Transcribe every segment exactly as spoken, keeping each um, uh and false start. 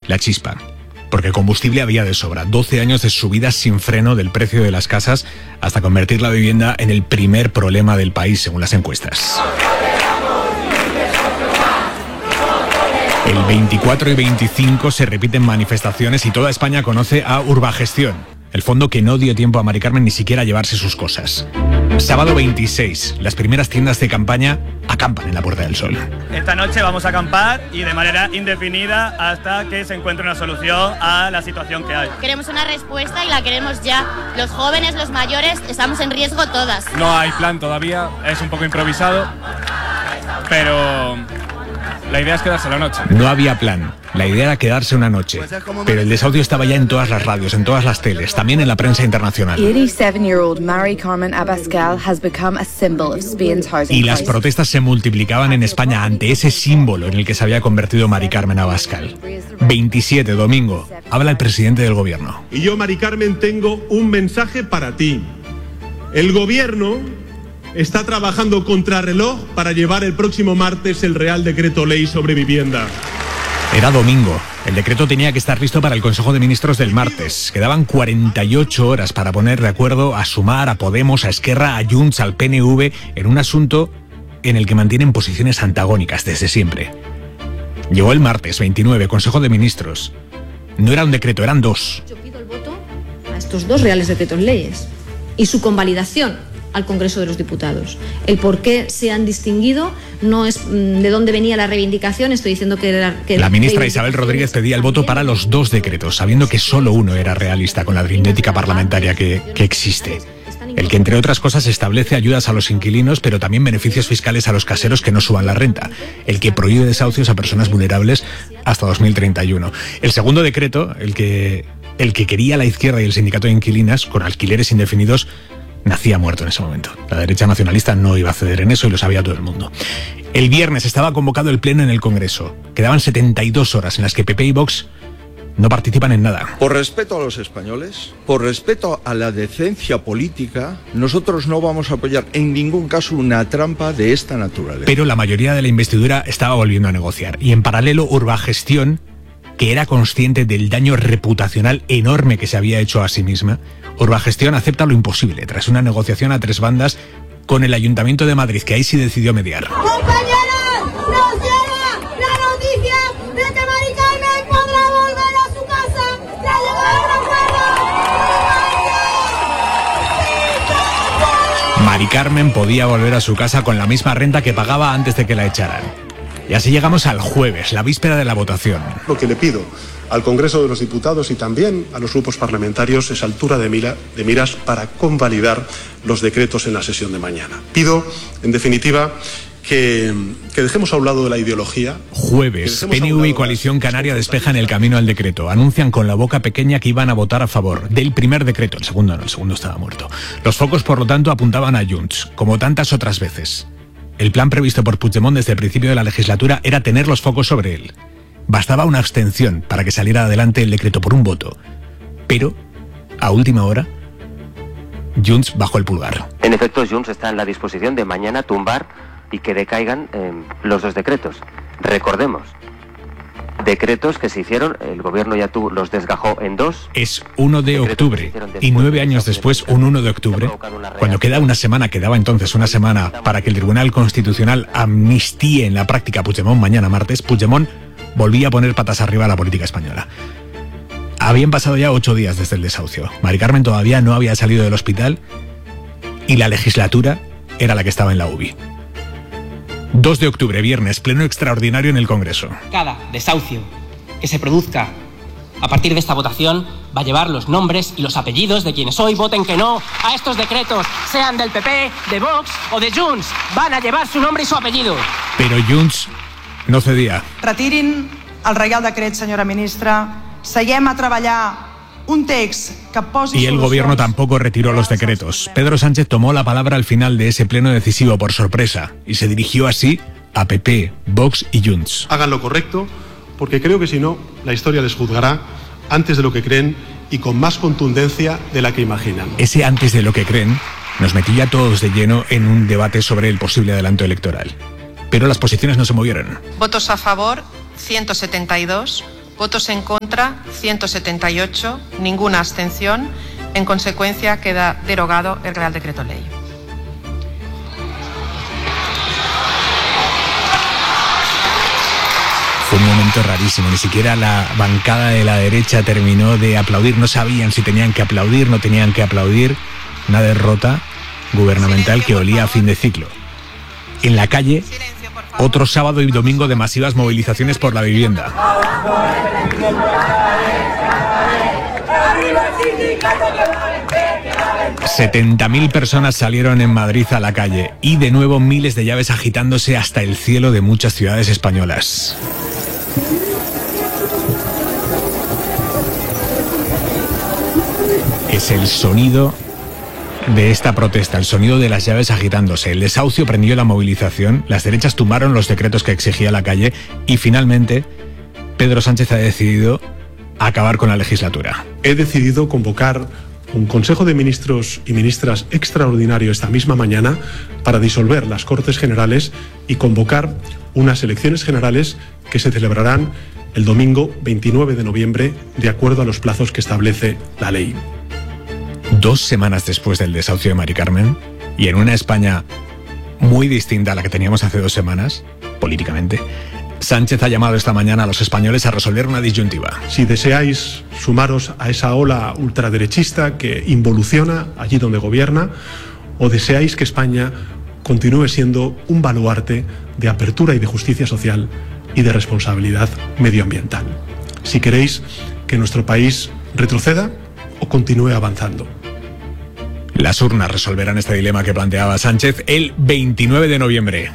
la chispa. Porque combustible había de sobra. doce años de subidas sin freno del precio de las casas hasta convertir la vivienda en el primer problema del país, según las encuestas. El veinticuatro y veinticinco se repiten manifestaciones y toda España conoce a Urbagestión, el fondo que no dio tiempo a Mari Carmen ni siquiera a llevarse sus cosas. Sábado veintiséis, las primeras tiendas de campaña acampan en la Puerta del Sol. Esta noche vamos a acampar y de manera indefinida hasta que se encuentre una solución a la situación que hay. Queremos una respuesta y la queremos ya. Los jóvenes, los mayores, estamos en riesgo todas. No hay plan todavía, es un poco improvisado, pero la idea es quedarse la noche. No había plan. La idea era quedarse una noche, pero el desahucio estaba ya en todas las radios, en todas las teles, también en la prensa internacional. eighty-seven-year-old Mari Carmen Abascal has become a symbol of Spain's housing Y las protestas se multiplicaban en España ante ese símbolo en el que se había convertido Mari Carmen Abascal. veintisiete, domingo, habla el presidente del gobierno. Y yo, Mari Carmen, tengo un mensaje para ti. El gobierno está trabajando contrarreloj para llevar el próximo martes el Real Decreto Ley sobre vivienda. Era domingo. El decreto tenía que estar listo para el Consejo de Ministros del martes. Quedaban cuarenta y ocho horas para poner de acuerdo a Sumar, a Podemos, a Esquerra, a Junts, al P N V, en un asunto en el que mantienen posiciones antagónicas desde siempre. Llegó el martes veintinueve, Consejo de Ministros. No era un decreto, eran dos. Yo pido el voto a estos dos reales decretos leyes y su convalidación al Congreso de los Diputados. El por qué se han distinguido no es mmm, de dónde venía la reivindicación, estoy diciendo que... Era, que la ministra Isabel Rodríguez pedía el voto para los dos decretos, sabiendo que solo uno era realista con la aritmética parlamentaria que, que existe. El que, entre otras cosas, establece ayudas a los inquilinos, pero también beneficios fiscales a los caseros que no suban la renta. El que prohíbe desahucios a personas vulnerables hasta dos mil treinta y uno. El segundo decreto, el que, el que quería la izquierda y el sindicato de inquilinas, con alquileres indefinidos, nacía muerto en ese momento. La derecha nacionalista no iba a ceder en eso y lo sabía todo el mundo. El viernes estaba convocado el pleno en el Congreso. Quedaban setenta y dos horas en las que P P y Vox no participan en nada. Por respeto a los españoles, por respeto a la decencia política, nosotros no vamos a apoyar en ningún caso una trampa de esta naturaleza. Pero la mayoría de la investidura estaba volviendo a negociar. Y en paralelo, Urbagestión, que era consciente del daño reputacional enorme que se había hecho a sí misma, Urbagestión acepta lo imposible tras una negociación a tres bandas con el Ayuntamiento de Madrid, que ahí sí decidió mediar. ¡Compañeros! ¡Nos llega la noticia de que Mari Carmen podrá volver a su casa! ¡La llevaron! Mari Carmen podía volver a su casa con la misma renta que pagaba antes de que la echaran. Y así llegamos al jueves, la víspera de la votación. Lo que le pido al Congreso de los Diputados y también a los grupos parlamentarios es altura de, mira, de miras para convalidar los decretos en la sesión de mañana. Pido, en definitiva, que, que dejemos a un lado de la ideología. Jueves, P N V y Coalición Canaria despejan el camino al decreto. Anuncian con la boca pequeña que iban a votar a favor del primer decreto. El segundo no, el segundo estaba muerto. Los focos, por lo tanto, apuntaban a Junts, como tantas otras veces. El plan previsto por Puigdemont desde el principio de la legislatura era tener los focos sobre él. Bastaba una abstención para que saliera adelante el decreto por un voto. Pero, a última hora, Junts bajó el pulgar. En efecto, Junts está en la disposición de mañana tumbar y que decaigan eh, los dos decretos. Recordemos, decretos que se hicieron, el gobierno ya tuvo, los desgajó en dos. Es uno de octubre y nueve años después, un uno de octubre, cuando queda una semana, quedaba entonces una semana para que el Tribunal Constitucional amnistíe en la práctica a Puigdemont mañana martes, Puigdemont volvía a poner patas arriba a la política española. Habían pasado ya ocho días desde el desahucio. Mari Carmen todavía no había salido del hospital y la legislatura era la que estaba en la U B I. dos de octubre, viernes, pleno extraordinario en el Congreso. Cada desahucio que se produzca a partir de esta votación va a llevar los nombres y los apellidos de quienes hoy voten que no a estos decretos, sean del P P, de Vox o de Junts. Van a llevar su nombre y su apellido. Pero Junts no cedía. Retirin el Reial Decret, senyora ministra. Seguem a treballar un text que posi Y el gobierno tampoco retiró los decretos. Pedro Sánchez tomó la palabra al final de ese pleno decisivo por sorpresa y se dirigió así a P P, Vox y Junts. Hagan lo correcto, porque creo que si no, la historia les juzgará antes de lo que creen y con más contundencia de la que imaginan. Ese antes de lo que creen nos metía a todos de lleno en un debate sobre el posible adelanto electoral. Pero las posiciones no se movieron. Votos a favor, ciento setenta y dos. Votos en contra, ciento setenta y ocho, ninguna abstención. En consecuencia, queda derogado el Real Decreto Ley. Fue un momento rarísimo, ni siquiera la bancada de la derecha terminó de aplaudir, no sabían si tenían que aplaudir, no tenían que aplaudir, una derrota gubernamental que olía a fin de ciclo. En la calle, otro sábado y domingo de masivas movilizaciones por la vivienda. setenta mil personas salieron en Madrid a la calle y de nuevo miles de llaves agitándose hasta el cielo de muchas ciudades españolas. Es el sonido de esta protesta, el sonido de las llaves agitándose. El desahucio prendió la movilización, las derechas tumbaron los decretos que exigía la calle y finalmente Pedro Sánchez ha decidido acabar con la legislatura. He decidido convocar un Consejo de Ministros y Ministras extraordinario esta misma mañana para disolver las Cortes Generales y convocar unas elecciones generales que se celebrarán el domingo veintinueve de noviembre de acuerdo a los plazos que establece la ley. Dos semanas después del desahucio de Mari Carmen y en una España muy distinta a la que teníamos hace dos semanas, políticamente, Sánchez ha llamado esta mañana a los españoles a resolver una disyuntiva. Si deseáis sumaros a esa ola ultraderechista que involuciona allí donde gobierna, o deseáis que España continúe siendo un baluarte de apertura y de justicia social y de responsabilidad medioambiental. Si queréis que nuestro país retroceda o continúe avanzando. Las urnas resolverán este dilema que planteaba Sánchez el veintinueve de noviembre.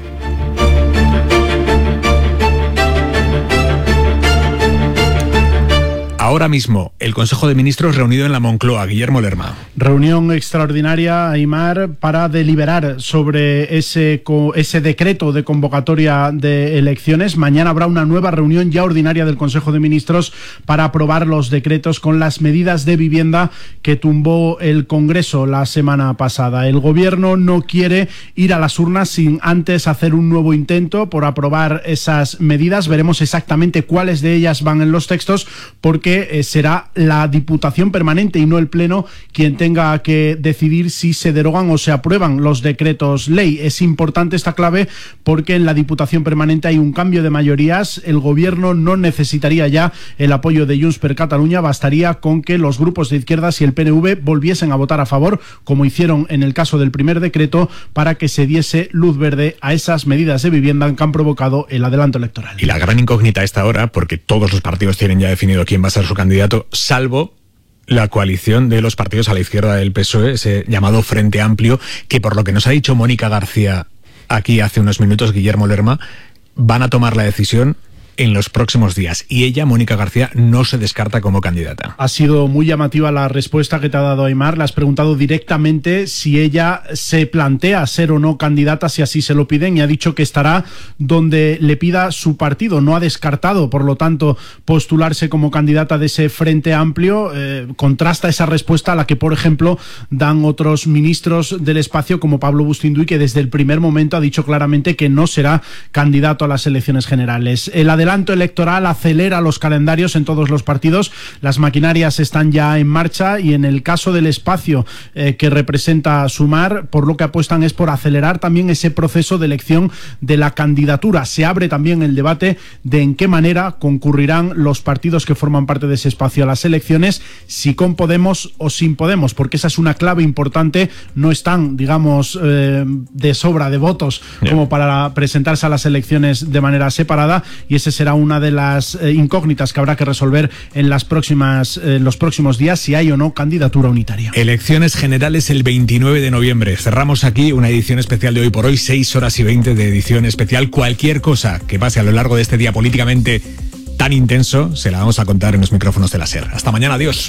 Ahora mismo, el Consejo de Ministros reunido en la Moncloa. Guillermo Lerma. Reunión extraordinaria, Aimar, para deliberar sobre ese, ese decreto de convocatoria de elecciones. Mañana habrá una nueva reunión ya ordinaria del Consejo de Ministros para aprobar los decretos con las medidas de vivienda que tumbó el Congreso la semana pasada. El Gobierno no quiere ir a las urnas sin antes hacer un nuevo intento por aprobar esas medidas. Veremos exactamente cuáles de ellas van en los textos, porque será la Diputación Permanente y no el Pleno quien tenga que decidir si se derogan o se aprueban los decretos ley. Es importante esta clave porque en la Diputación Permanente hay un cambio de mayorías. El Gobierno no necesitaría ya el apoyo de Junts per Catalunya, bastaría con que los grupos de izquierdas y el P N V volviesen a votar a favor, como hicieron en el caso del primer decreto, para que se diese luz verde a esas medidas de vivienda que han provocado el adelanto electoral. Y la gran incógnita a esta hora, porque todos los partidos tienen ya definido quién va a ser su candidato, salvo la coalición de los partidos a la izquierda del P S O E, ese llamado Frente Amplio, que por lo que nos ha dicho Mónica García aquí hace unos minutos, Guillermo Lerma, van a tomar la decisión en los próximos días. Y ella, Mónica García, no se descarta como candidata. Ha sido muy llamativa la respuesta que te ha dado Aimar. Le has preguntado directamente si ella se plantea ser o no candidata, si así se lo piden, y ha dicho que estará donde le pida su partido. No ha descartado, por lo tanto, postularse como candidata de ese Frente Amplio. Eh, contrasta esa respuesta a la que, por ejemplo, dan otros ministros del espacio, como Pablo Bustinduy, que desde el primer momento ha dicho claramente que no será candidato a las elecciones generales. El adelanto electoral acelera los calendarios en todos los partidos. Las maquinarias están ya en marcha y en el caso del espacio eh, que representa Sumar, por lo que apuestan es por acelerar también ese proceso de elección de la candidatura. Se abre también el debate de en qué manera concurrirán los partidos que forman parte de ese espacio a las elecciones, si con Podemos o sin Podemos, porque esa es una clave importante. No están, digamos, eh, de sobra de votos yeah. como para presentarse a las elecciones de manera separada, y ese será una de las eh, incógnitas que habrá que resolver en las próximas, eh, los próximos días, si hay o no candidatura unitaria. Elecciones generales el veintinueve de noviembre. Cerramos aquí una edición especial de Hoy por Hoy, seis horas y veinte de edición especial. Cualquier cosa que pase a lo largo de este día políticamente tan intenso, se la vamos a contar en los micrófonos de la SER. Hasta mañana, adiós.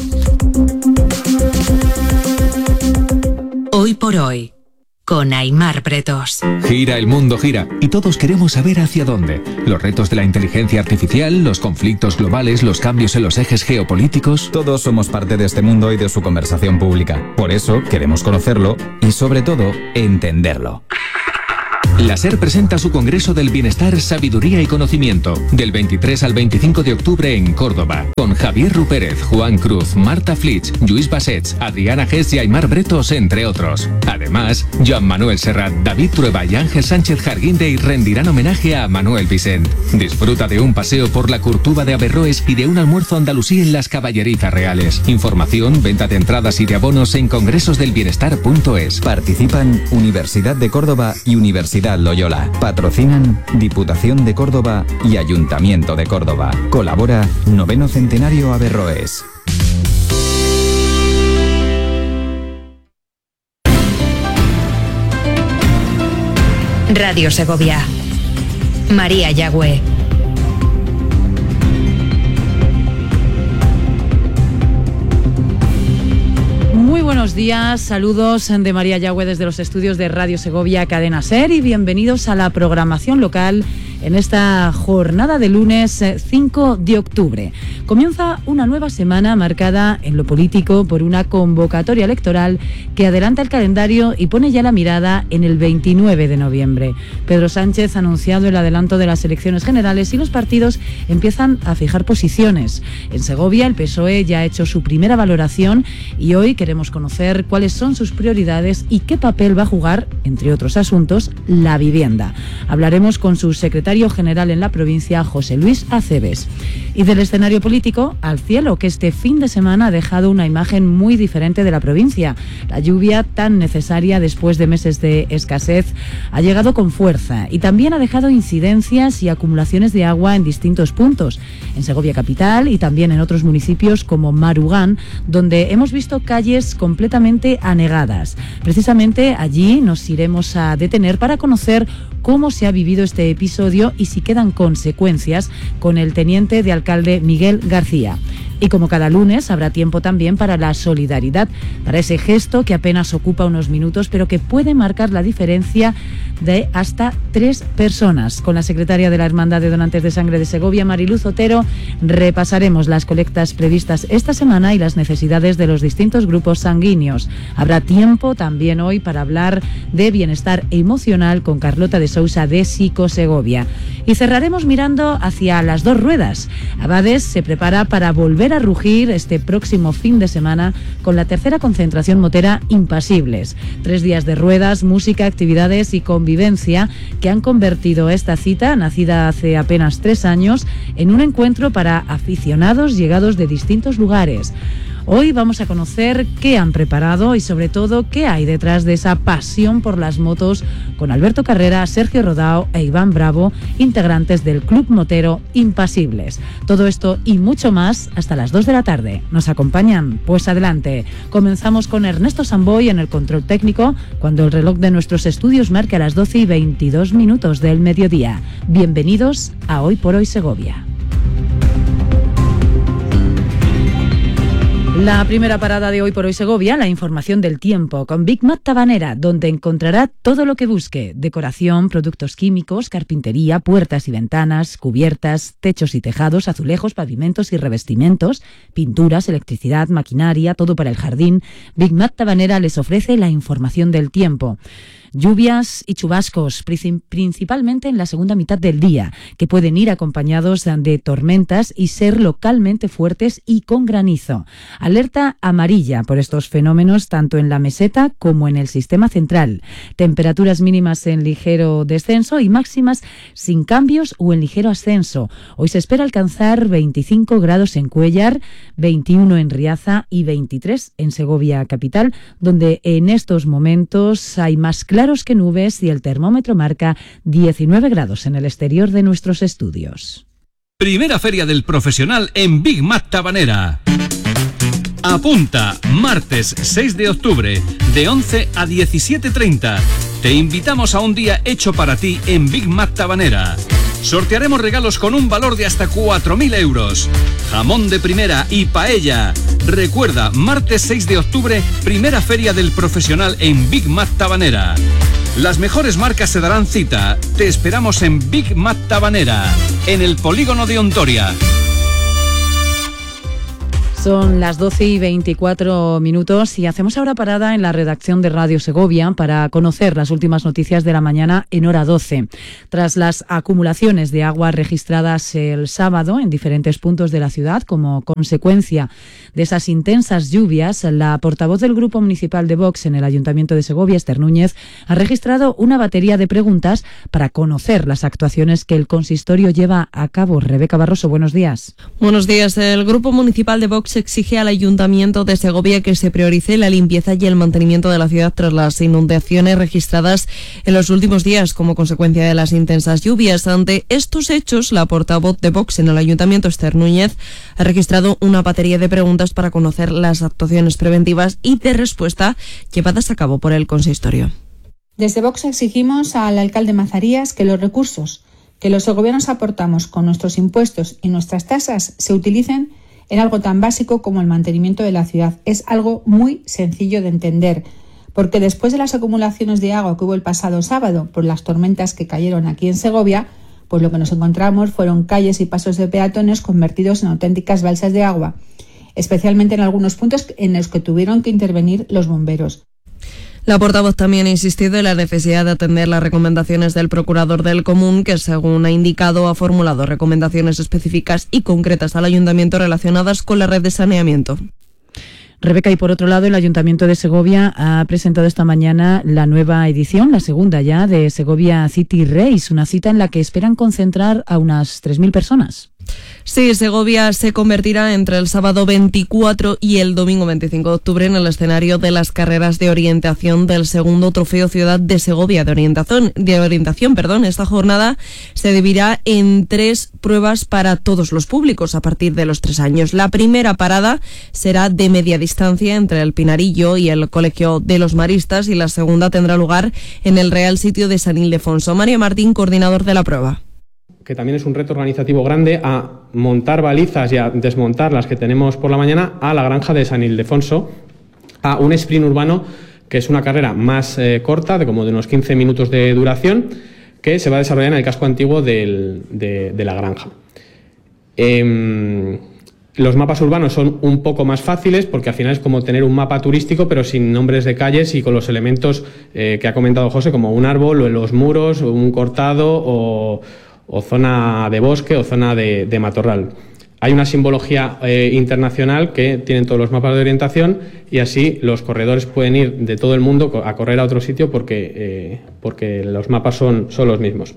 Hoy por Hoy, con Aimar Pretos. Gira, el mundo gira, y todos queremos saber hacia dónde. Los retos de la inteligencia artificial, los conflictos globales, los cambios en los ejes geopolíticos. Todos somos parte de este mundo y de su conversación pública. Por eso queremos conocerlo y, sobre todo, entenderlo. La SER presenta su Congreso del Bienestar, Sabiduría y Conocimiento, del veintitrés al veinticinco de octubre en Córdoba, con Javier Rupérez, Juan Cruz, Marta Flitsch, Lluís Bassets, Adriana Gess y Aimar Bretos, entre otros. Además, Joan Manuel Serrat, David Trueba y Ángel Sánchez Jarguindey rendirán homenaje a Manuel Vicent. Disfruta de un paseo por la Curtuba de Averroes y de un almuerzo andalusí en las Caballerizas Reales. Información, venta de entradas y de abonos en congresosdelbienestar punto es. Participan Universidad de Córdoba y Universidad Loyola. Patrocinan Diputación de Córdoba y Ayuntamiento de Córdoba. Colabora Noveno Centenario Averroes. Radio Segovia. María Yagüe. Muy buenos días, saludos de María Yagüe desde los estudios de Radio Segovia Cadena SER y bienvenidos a la programación local en esta jornada de lunes cinco de octubre. Comienza una nueva semana marcada en lo político por una convocatoria electoral que adelanta el calendario y pone ya la mirada en el veintinueve de noviembre. Pedro Sánchez ha anunciado el adelanto de las elecciones generales y los partidos empiezan a fijar posiciones. En Segovia el P S O E ya ha hecho su primera valoración y hoy queremos conocer cuáles son sus prioridades y qué papel va a jugar, entre otros asuntos, la vivienda. Hablaremos con su secretario general en la provincia, José Luis Acebes. Y del escenario político al cielo, que este fin de semana ha dejado una imagen muy diferente de la provincia. La lluvia, tan necesaria después de meses de escasez, ha llegado con fuerza y también ha dejado incidencias y acumulaciones de agua en distintos puntos, en Segovia capital y también en otros municipios como Marugán, donde hemos visto calles completamente anegadas. Precisamente allí nos iremos a detener para conocer cómo se ha vivido este episodio y si quedan consecuencias con el teniente de alcalde Miguel García. Y como cada lunes habrá tiempo también para la solidaridad, para ese gesto que apenas ocupa unos minutos pero que puede marcar la diferencia de hasta tres personas. Con la secretaria de la Hermandad de Donantes de Sangre de Segovia, Mariluz Otero, repasaremos las colectas previstas esta semana y las necesidades de los distintos grupos sanguíneos. Habrá tiempo también hoy para hablar de bienestar emocional con Carlota de Sousa de Psicosegovia. Y cerraremos mirando hacia las dos ruedas. Abades se prepara para volver a rugir este próximo fin de semana con la tercera concentración motera Impasibles. Tres días de ruedas, música, actividades y convivencia que han convertido esta cita, nacida hace apenas tres años, en un encuentro para aficionados llegados de distintos lugares. Hoy vamos a conocer qué han preparado y sobre todo qué hay detrás de esa pasión por las motos con Alberto Carrera, Sergio Rodao e Iván Bravo, integrantes del Club Motero Impasibles. Todo esto y mucho más hasta las dos de la tarde. ¿Nos acompañan? Pues adelante. Comenzamos con Ernesto Samboy en el control técnico cuando el reloj de nuestros estudios marca las doce y veintidós minutos del mediodía. Bienvenidos a Hoy por Hoy Segovia. La primera parada de Hoy por Hoy Segovia, la información del tiempo con Big Mat Tabanera, donde encontrará todo lo que busque: decoración, productos químicos, carpintería, puertas y ventanas, cubiertas, techos y tejados, azulejos, pavimentos y revestimientos, pinturas, electricidad, maquinaria, todo para el jardín. Big Mat Tabanera les ofrece la información del tiempo. Lluvias y chubascos, principalmente en la segunda mitad del día, que pueden ir acompañados de tormentas y ser localmente fuertes y con granizo. Alerta amarilla por estos fenómenos tanto en la meseta como en el sistema central. Temperaturas mínimas en ligero descenso y máximas sin cambios o en ligero ascenso. Hoy se espera alcanzar veinticinco grados en Cuéllar, veintiuno en Riaza y veintitrés en Segovia capital, donde en estos momentos hay más claros que nubes y el termómetro marca diecinueve grados en el exterior de nuestros estudios. Primera Feria del Profesional en Big Mat Tabanera. Apunta, martes seis de octubre, de once a diecisiete treinta. Te invitamos a un día hecho para ti en Big Mat Tabanera. Sortearemos regalos con un valor de hasta cuatro mil euros. Jamón de primera y paella. Recuerda, martes seis de octubre, primera Feria del Profesional en Big Mat Tabanera. Las mejores marcas se darán cita. Te esperamos en Big Mat Tabanera, en el polígono de Ontoria. Son las doce y veinticuatro minutos y hacemos ahora parada en la redacción de Radio Segovia para conocer las últimas noticias de la mañana en hora doce. Tras las acumulaciones de agua registradas el sábado en diferentes puntos de la ciudad como consecuencia de esas intensas lluvias, la portavoz del Grupo Municipal de Vox en el Ayuntamiento de Segovia, Esther Núñez, ha registrado una batería de preguntas para conocer las actuaciones que el consistorio lleva a cabo. Rebeca Barroso, buenos días. Buenos días. El Grupo Municipal de Vox exige al Ayuntamiento de Segovia que se priorice la limpieza y el mantenimiento de la ciudad tras las inundaciones registradas en los últimos días como consecuencia de las intensas lluvias. Ante estos hechos, la portavoz de Vox en el Ayuntamiento, Esther Núñez, ha registrado una batería de preguntas para conocer las actuaciones preventivas y de respuesta llevadas a cabo por el consistorio. Desde Vox exigimos al alcalde Mazarías que los recursos que los segovianos aportamos con nuestros impuestos y nuestras tasas se utilicen en algo tan básico como el mantenimiento de la ciudad. Es algo muy sencillo de entender, porque después de las acumulaciones de agua que hubo el pasado sábado por las tormentas que cayeron aquí en Segovia, pues lo que nos encontramos fueron calles y pasos de peatones convertidos en auténticas balsas de agua, especialmente en algunos puntos en los que tuvieron que intervenir los bomberos. La portavoz también ha insistido en la necesidad de atender las recomendaciones del procurador del Común, que según ha indicado ha formulado recomendaciones específicas y concretas al ayuntamiento relacionadas con la red de saneamiento. Rebeca, y por otro lado, el Ayuntamiento de Segovia ha presentado esta mañana la nueva edición, la segunda ya, de Segovia City Race, una cita en la que esperan concentrar a unas tres mil personas. Sí, Segovia se convertirá entre el sábado veinticuatro y el domingo veinticinco de octubre en el escenario de las carreras de orientación del segundo Trofeo Ciudad de Segovia de orientación. De orientación, perdón. Esta jornada se dividirá en tres pruebas para todos los públicos a partir de los tres años. La primera parada será de media distancia entre el Pinarillo y el Colegio de los Maristas y la segunda tendrá lugar en el Real Sitio de San Ildefonso. María Martín, coordinador de la prueba. Que también es un reto organizativo grande, a montar balizas y a desmontar las que tenemos por la mañana a la granja de San Ildefonso, a un sprint urbano que es una carrera más eh, corta, de como de unos quince minutos de duración, que se va a desarrollar en el casco antiguo del, de, de la granja. Eh, los mapas urbanos son un poco más fáciles porque al final es como tener un mapa turístico pero sin nombres de calles y con los elementos eh, que ha comentado José, como un árbol o los muros, o un cortado o... o zona de bosque o zona de, de matorral. Hay una simbología eh, internacional que tienen todos los mapas de orientación y así los corredores pueden ir de todo el mundo a correr a otro sitio porque, eh, porque los mapas son, son los mismos.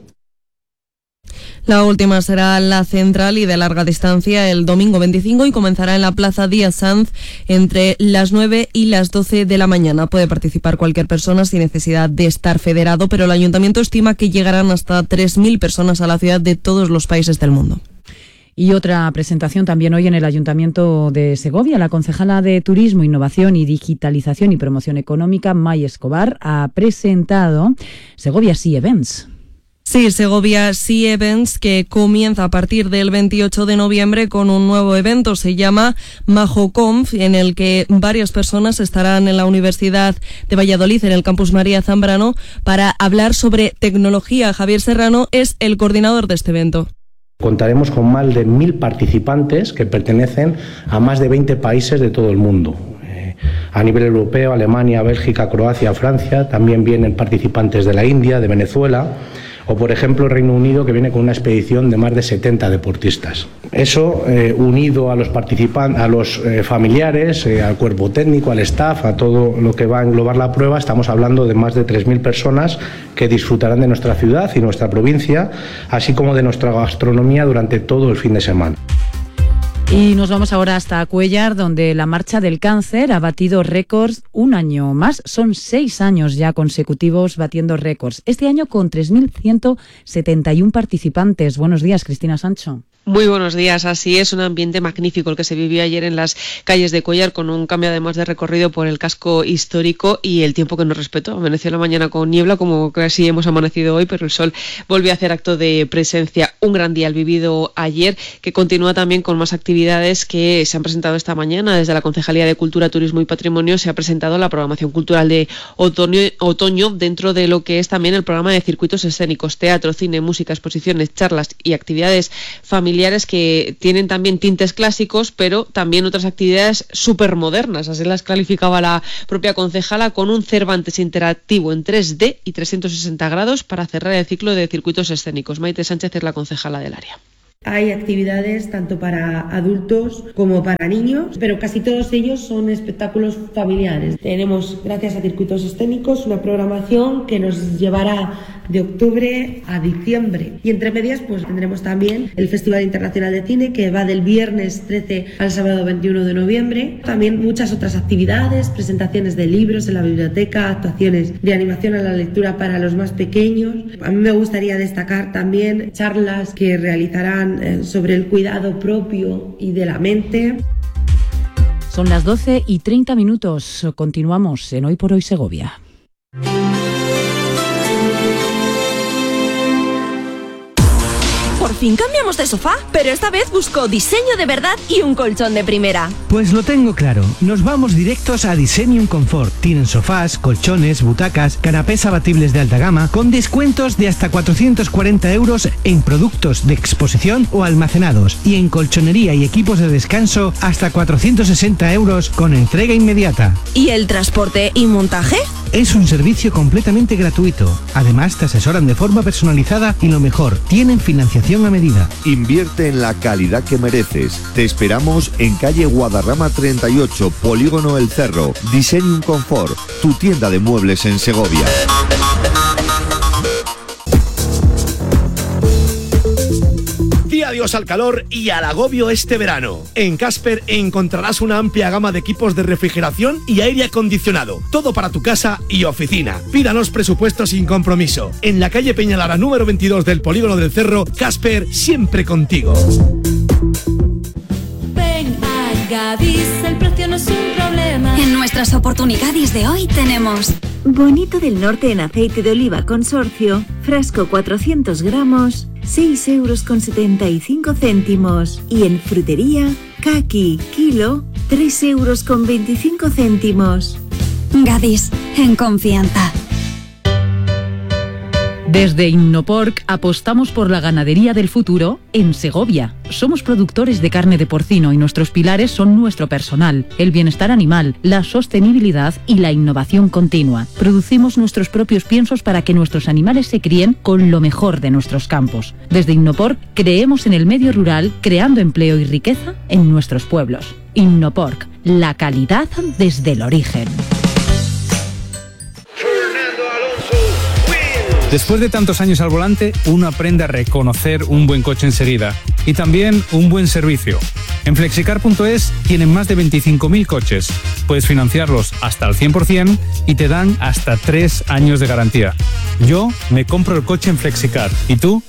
La última será la central y de larga distancia el domingo veinticinco y comenzará en la Plaza Díaz Sanz entre las nueve y las doce de la mañana. Puede participar cualquier persona sin necesidad de estar federado, pero el ayuntamiento estima que llegarán hasta tres mil personas a la ciudad de todos los países del mundo. Y otra presentación también hoy en el Ayuntamiento de Segovia. La concejala de Turismo, Innovación y Digitalización y Promoción Económica, May Escobar, ha presentado Segovia Sea Events. Sí, Segovia Sea Events, que comienza a partir del veintiocho de noviembre con un nuevo evento. Se llama MajoConf, en el que varias personas estarán en la Universidad de Valladolid, en el Campus María Zambrano, para hablar sobre tecnología. Javier Serrano es el coordinador de este evento. Contaremos con más de mil participantes que pertenecen a más de veinte países de todo el mundo. Eh, a nivel europeo, Alemania, Bélgica, Croacia, Francia, también vienen participantes de la India, de Venezuela, o por ejemplo el Reino Unido, que viene con una expedición de más de setenta deportistas. Eso eh, unido a los participantes, a los eh, familiares, eh, al cuerpo técnico, al staff, a todo lo que va a englobar la prueba, estamos hablando de más de tres mil personas que disfrutarán de nuestra ciudad y nuestra provincia, así como de nuestra gastronomía durante todo el fin de semana. Y nos vamos ahora hasta Cuéllar, donde la Marcha del Cáncer ha batido récords un año más. Son seis años ya consecutivos batiendo récords. Este año con tres mil ciento setenta y uno participantes. Buenos días, Cristina Sancho. Muy buenos días, así es, un ambiente magnífico el que se vivió ayer en las calles de Cuéllar, con un cambio además de recorrido por el casco histórico y el tiempo que nos respetó. Amaneció la mañana con niebla, como casi hemos amanecido hoy, pero el sol volvió a hacer acto de presencia. Un gran día el vivido ayer, que continúa también con más actividades que se han presentado esta mañana. Desde la Concejalía de Cultura, Turismo y Patrimonio se ha presentado la programación cultural de otoño, otoño dentro de lo que es también el programa de circuitos escénicos, teatro, cine, música, exposiciones, charlas y actividades familiares familiares que tienen también tintes clásicos, pero también otras actividades súper modernas, así las calificaba la propia concejala, con un Cervantes interactivo en tres D y trescientos sesenta grados para cerrar el ciclo de circuitos escénicos. Maite Sánchez es la concejala del área. Hay actividades tanto para adultos como para niños, pero casi todos ellos son espectáculos familiares. Tenemos, gracias a Circuitos Escénicos, una programación que nos llevará de octubre a diciembre. Y entre medias, pues tendremos también el Festival Internacional de Cine, que va del viernes trece al sábado veintiuno de noviembre. También muchas otras actividades, presentaciones de libros en la biblioteca, actuaciones de animación a la lectura para los más pequeños. A mí me gustaría destacar también charlas que realizarán sobre el cuidado propio y de la mente. Son las doce y treinta minutos. Continuamos en Hoy por Hoy Segovia. Por fin cambiamos de sofá, pero esta vez busco diseño de verdad y un colchón de primera. Pues lo tengo claro, nos vamos directos a Disenium Confort. Tienen sofás, colchones, butacas, canapés abatibles de alta gama con descuentos de hasta cuatrocientos cuarenta euros en productos de exposición o almacenados, y en colchonería y equipos de descanso hasta cuatrocientos sesenta euros con entrega inmediata. ¿Y el transporte y montaje? Es un servicio completamente gratuito. Además, te asesoran de forma personalizada y lo mejor, tienen financiación a medida. Invierte en la calidad que mereces. Te esperamos en calle Guadarrama treinta y ocho, Polígono El Cerro. Disenium Confort, tu tienda de muebles en Segovia. Di adiós al calor y al agobio este verano. En Casper encontrarás una amplia gama de equipos de refrigeración y aire acondicionado. Todo para tu casa y oficina. Pídanos presupuesto sin compromiso. En la calle Peñalara número veintidós del Polígono del Cerro, Casper, siempre contigo. Ven a Gadis, el precio no es un problema. En nuestras oportunidades de hoy tenemos Bonito del Norte en aceite de oliva consorcio, frasco cuatrocientos gramos, seis euros con setenta y cinco céntimos. Y en frutería, caqui, kilo, tres euros con veinticinco céntimos. Gadis, en confianza. Desde Innoporc apostamos por la ganadería del futuro en Segovia. Somos productores de carne de porcino y nuestros pilares son nuestro personal, el bienestar animal, la sostenibilidad y la innovación continua. Producimos nuestros propios piensos para que nuestros animales se críen con lo mejor de nuestros campos. Desde Innoporc creemos en el medio rural, creando empleo y riqueza en nuestros pueblos. Innoporc, la calidad desde el origen. Después de tantos años al volante, uno aprende a reconocer un buen coche enseguida y también un buen servicio. En flexicar punto es tienen más de veinticinco mil coches. Puedes financiarlos hasta el cien por ciento y te dan hasta tres años de garantía. Yo me compro el coche en Flexicar. ¿Y tú?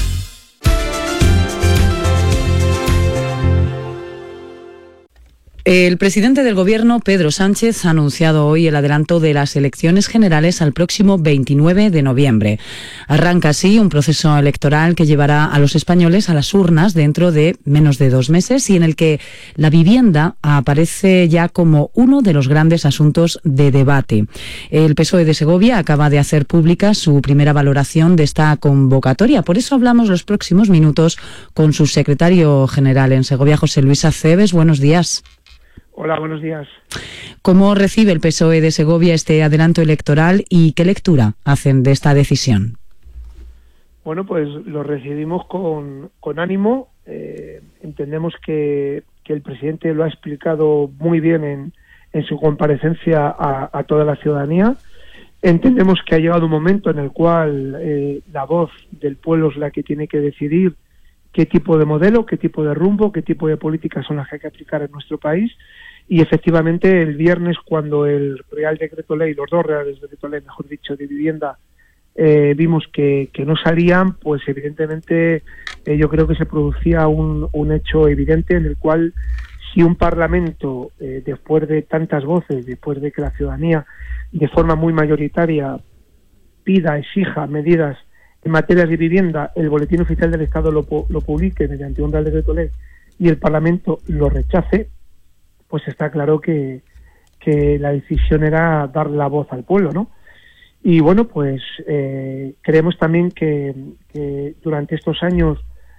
El presidente del Gobierno, Pedro Sánchez, ha anunciado hoy el adelanto de las elecciones generales al próximo veintinueve de noviembre. Arranca así un proceso electoral que llevará a los españoles a las urnas dentro de menos de dos meses y en el que la vivienda aparece ya como uno de los grandes asuntos de debate. El P S O E de Segovia acaba de hacer pública su primera valoración de esta convocatoria. Por eso hablamos los próximos minutos con su secretario general en Segovia, José Luis Aceves. Buenos días. Hola, buenos días. ¿Cómo recibe el P S O E de Segovia este adelanto electoral y qué lectura hacen de esta decisión? Bueno, pues lo recibimos con, con ánimo. Eh, entendemos que, que el presidente lo ha explicado muy bien en, en su comparecencia a, a toda la ciudadanía. Entendemos que ha llegado un momento en el cual eh, la voz del pueblo es la que tiene que decidir qué tipo de modelo, qué tipo de rumbo, qué tipo de políticas son las que hay que aplicar en nuestro país. Y efectivamente el viernes, cuando el Real Decreto Ley, los dos Reales Decreto Ley, mejor dicho, de vivienda, eh, vimos que, que no salían, pues evidentemente eh, yo creo que se producía un, un hecho evidente en el cual si un Parlamento, eh, después de tantas voces, después de que la ciudadanía de forma muy mayoritaria pida, exija medidas en materia de vivienda, el Boletín Oficial del Estado lo, lo publique mediante un Real Decreto Ley y el Parlamento lo rechace, pues está claro que, que la decisión era dar la voz al pueblo, ¿no? Y bueno, pues eh, creemos también que, que durante estos años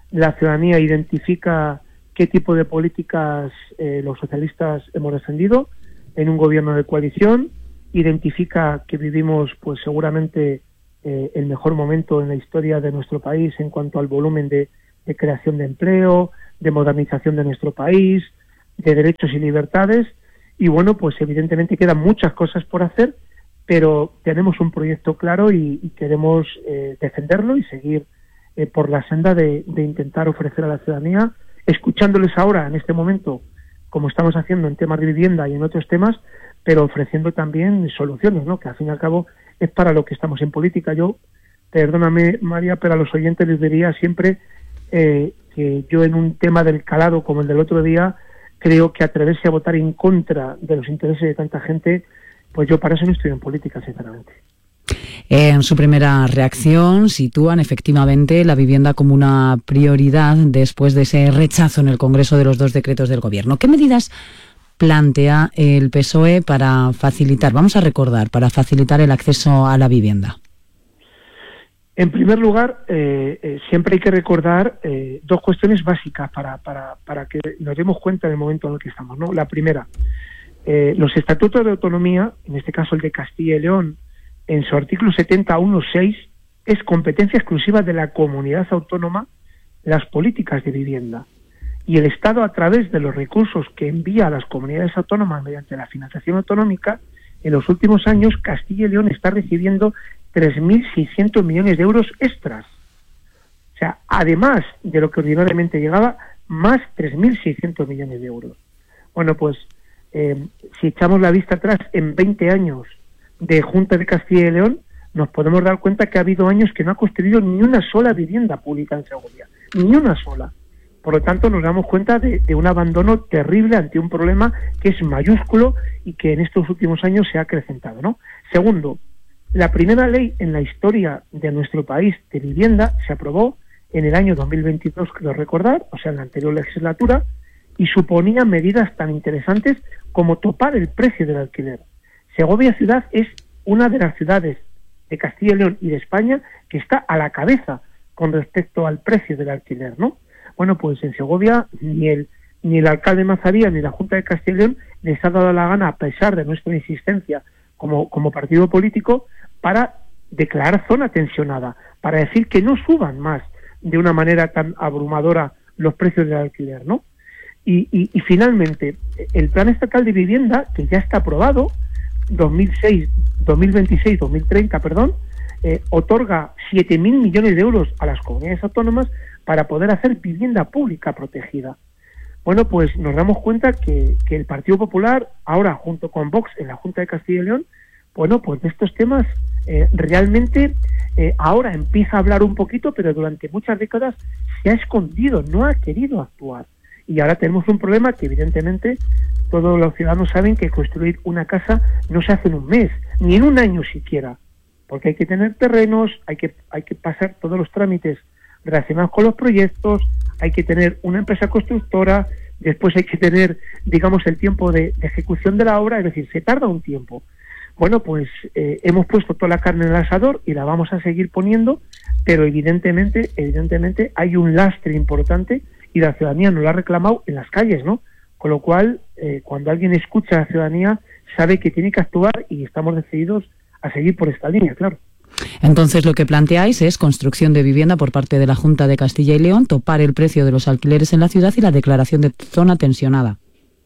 la ciudadanía identifica qué tipo de políticas eh, los socialistas hemos defendido en un gobierno de coalición, identifica que vivimos pues seguramente eh, el mejor momento en la historia de nuestro país en cuanto al volumen de, de creación de empleo, de modernización de nuestro país, de derechos y libertades, y bueno, pues evidentemente quedan muchas cosas por hacer, pero tenemos un proyecto claro y, y queremos eh, defenderlo y seguir eh, por la senda de, de intentar ofrecer a la ciudadanía, escuchándoles ahora en este momento, como estamos haciendo en temas de vivienda y en otros temas, pero ofreciendo también soluciones, ¿no? Que al fin y al cabo es para lo que estamos en política. Yo, perdóname María, pero a los oyentes les diría siempre eh, que yo en un tema del calado como el del otro día, creo que atreverse a votar en contra de los intereses de tanta gente, pues yo para eso no estoy en política, sinceramente. En su primera reacción sitúan efectivamente la vivienda como una prioridad después de ese rechazo en el Congreso de los dos decretos del Gobierno. ¿Qué medidas plantea el P S O E para facilitar, vamos a recordar, para facilitar el acceso a la vivienda? En primer lugar, eh, eh, siempre hay que recordar eh, dos cuestiones básicas para, para, para que nos demos cuenta del momento en el que estamos, ¿no? La primera, eh, los estatutos de autonomía, en este caso el de Castilla y León, en su artículo setenta punto uno punto seis, es competencia exclusiva de la comunidad autónoma las políticas de vivienda. Y el Estado, a través de los recursos que envía a las comunidades autónomas mediante la financiación autonómica, en los últimos años Castilla y León está recibiendo tres mil seiscientos millones de euros extras. O sea, además de lo que ordinariamente llegaba, más tres mil seiscientos millones de euros. Bueno, pues eh, si echamos la vista atrás en veinte años de Junta de Castilla y León, nos podemos dar cuenta que ha habido años que no ha construido ni una sola vivienda pública en Segovia, ni una sola. Por lo tanto, nos damos cuenta de, de un abandono terrible ante un problema que es mayúsculo y que en estos últimos años se ha acrecentado, ¿no? Segundo, la primera ley en la historia de nuestro país de vivienda se aprobó en el año dos mil veintidós, creo recordar, o sea, en la anterior legislatura, y suponía medidas tan interesantes como topar el precio del alquiler. Segovia ciudad es una de las ciudades de Castilla y León y de España que está a la cabeza con respecto al precio del alquiler, ¿no? Bueno, pues en Segovia ni el ni el alcalde Mazaría ni la Junta de Castilla y León les ha dado la gana, a pesar de nuestra insistencia como, como partido político, para declarar zona tensionada, para decir que no suban más de una manera tan abrumadora los precios del alquiler, ¿no? Y, y, y finalmente, el Plan Estatal de Vivienda, que ya está aprobado, dos mil seis, dos mil veintiséis, dos mil treinta, perdón, eh, otorga siete mil millones de euros a las comunidades autónomas para poder hacer vivienda pública protegida. Bueno, pues nos damos cuenta que, que el Partido Popular, ahora junto con Vox en la Junta de Castilla y León, bueno, pues de estos temas eh, realmente eh, ahora empieza a hablar un poquito, pero durante muchas décadas se ha escondido, no ha querido actuar. Y ahora tenemos un problema que evidentemente todos los ciudadanos saben que construir una casa no se hace en un mes, ni en un año siquiera, porque hay que tener terrenos, hay que, hay que pasar todos los trámites relacionados con los proyectos, hay que tener una empresa constructora, después hay que tener, digamos, el tiempo de, de ejecución de la obra, es decir, se tarda un tiempo. Bueno, pues eh, hemos puesto toda la carne en el asador y la vamos a seguir poniendo, pero evidentemente, evidentemente hay un lastre importante y la ciudadanía nos lo ha reclamado en las calles, ¿no? Con lo cual, eh, cuando alguien escucha a la ciudadanía, sabe que tiene que actuar y estamos decididos a seguir por esta línea, claro. Entonces, lo que planteáis es construcción de vivienda por parte de la Junta de Castilla y León, topar el precio de los alquileres en la ciudad y la declaración de zona tensionada.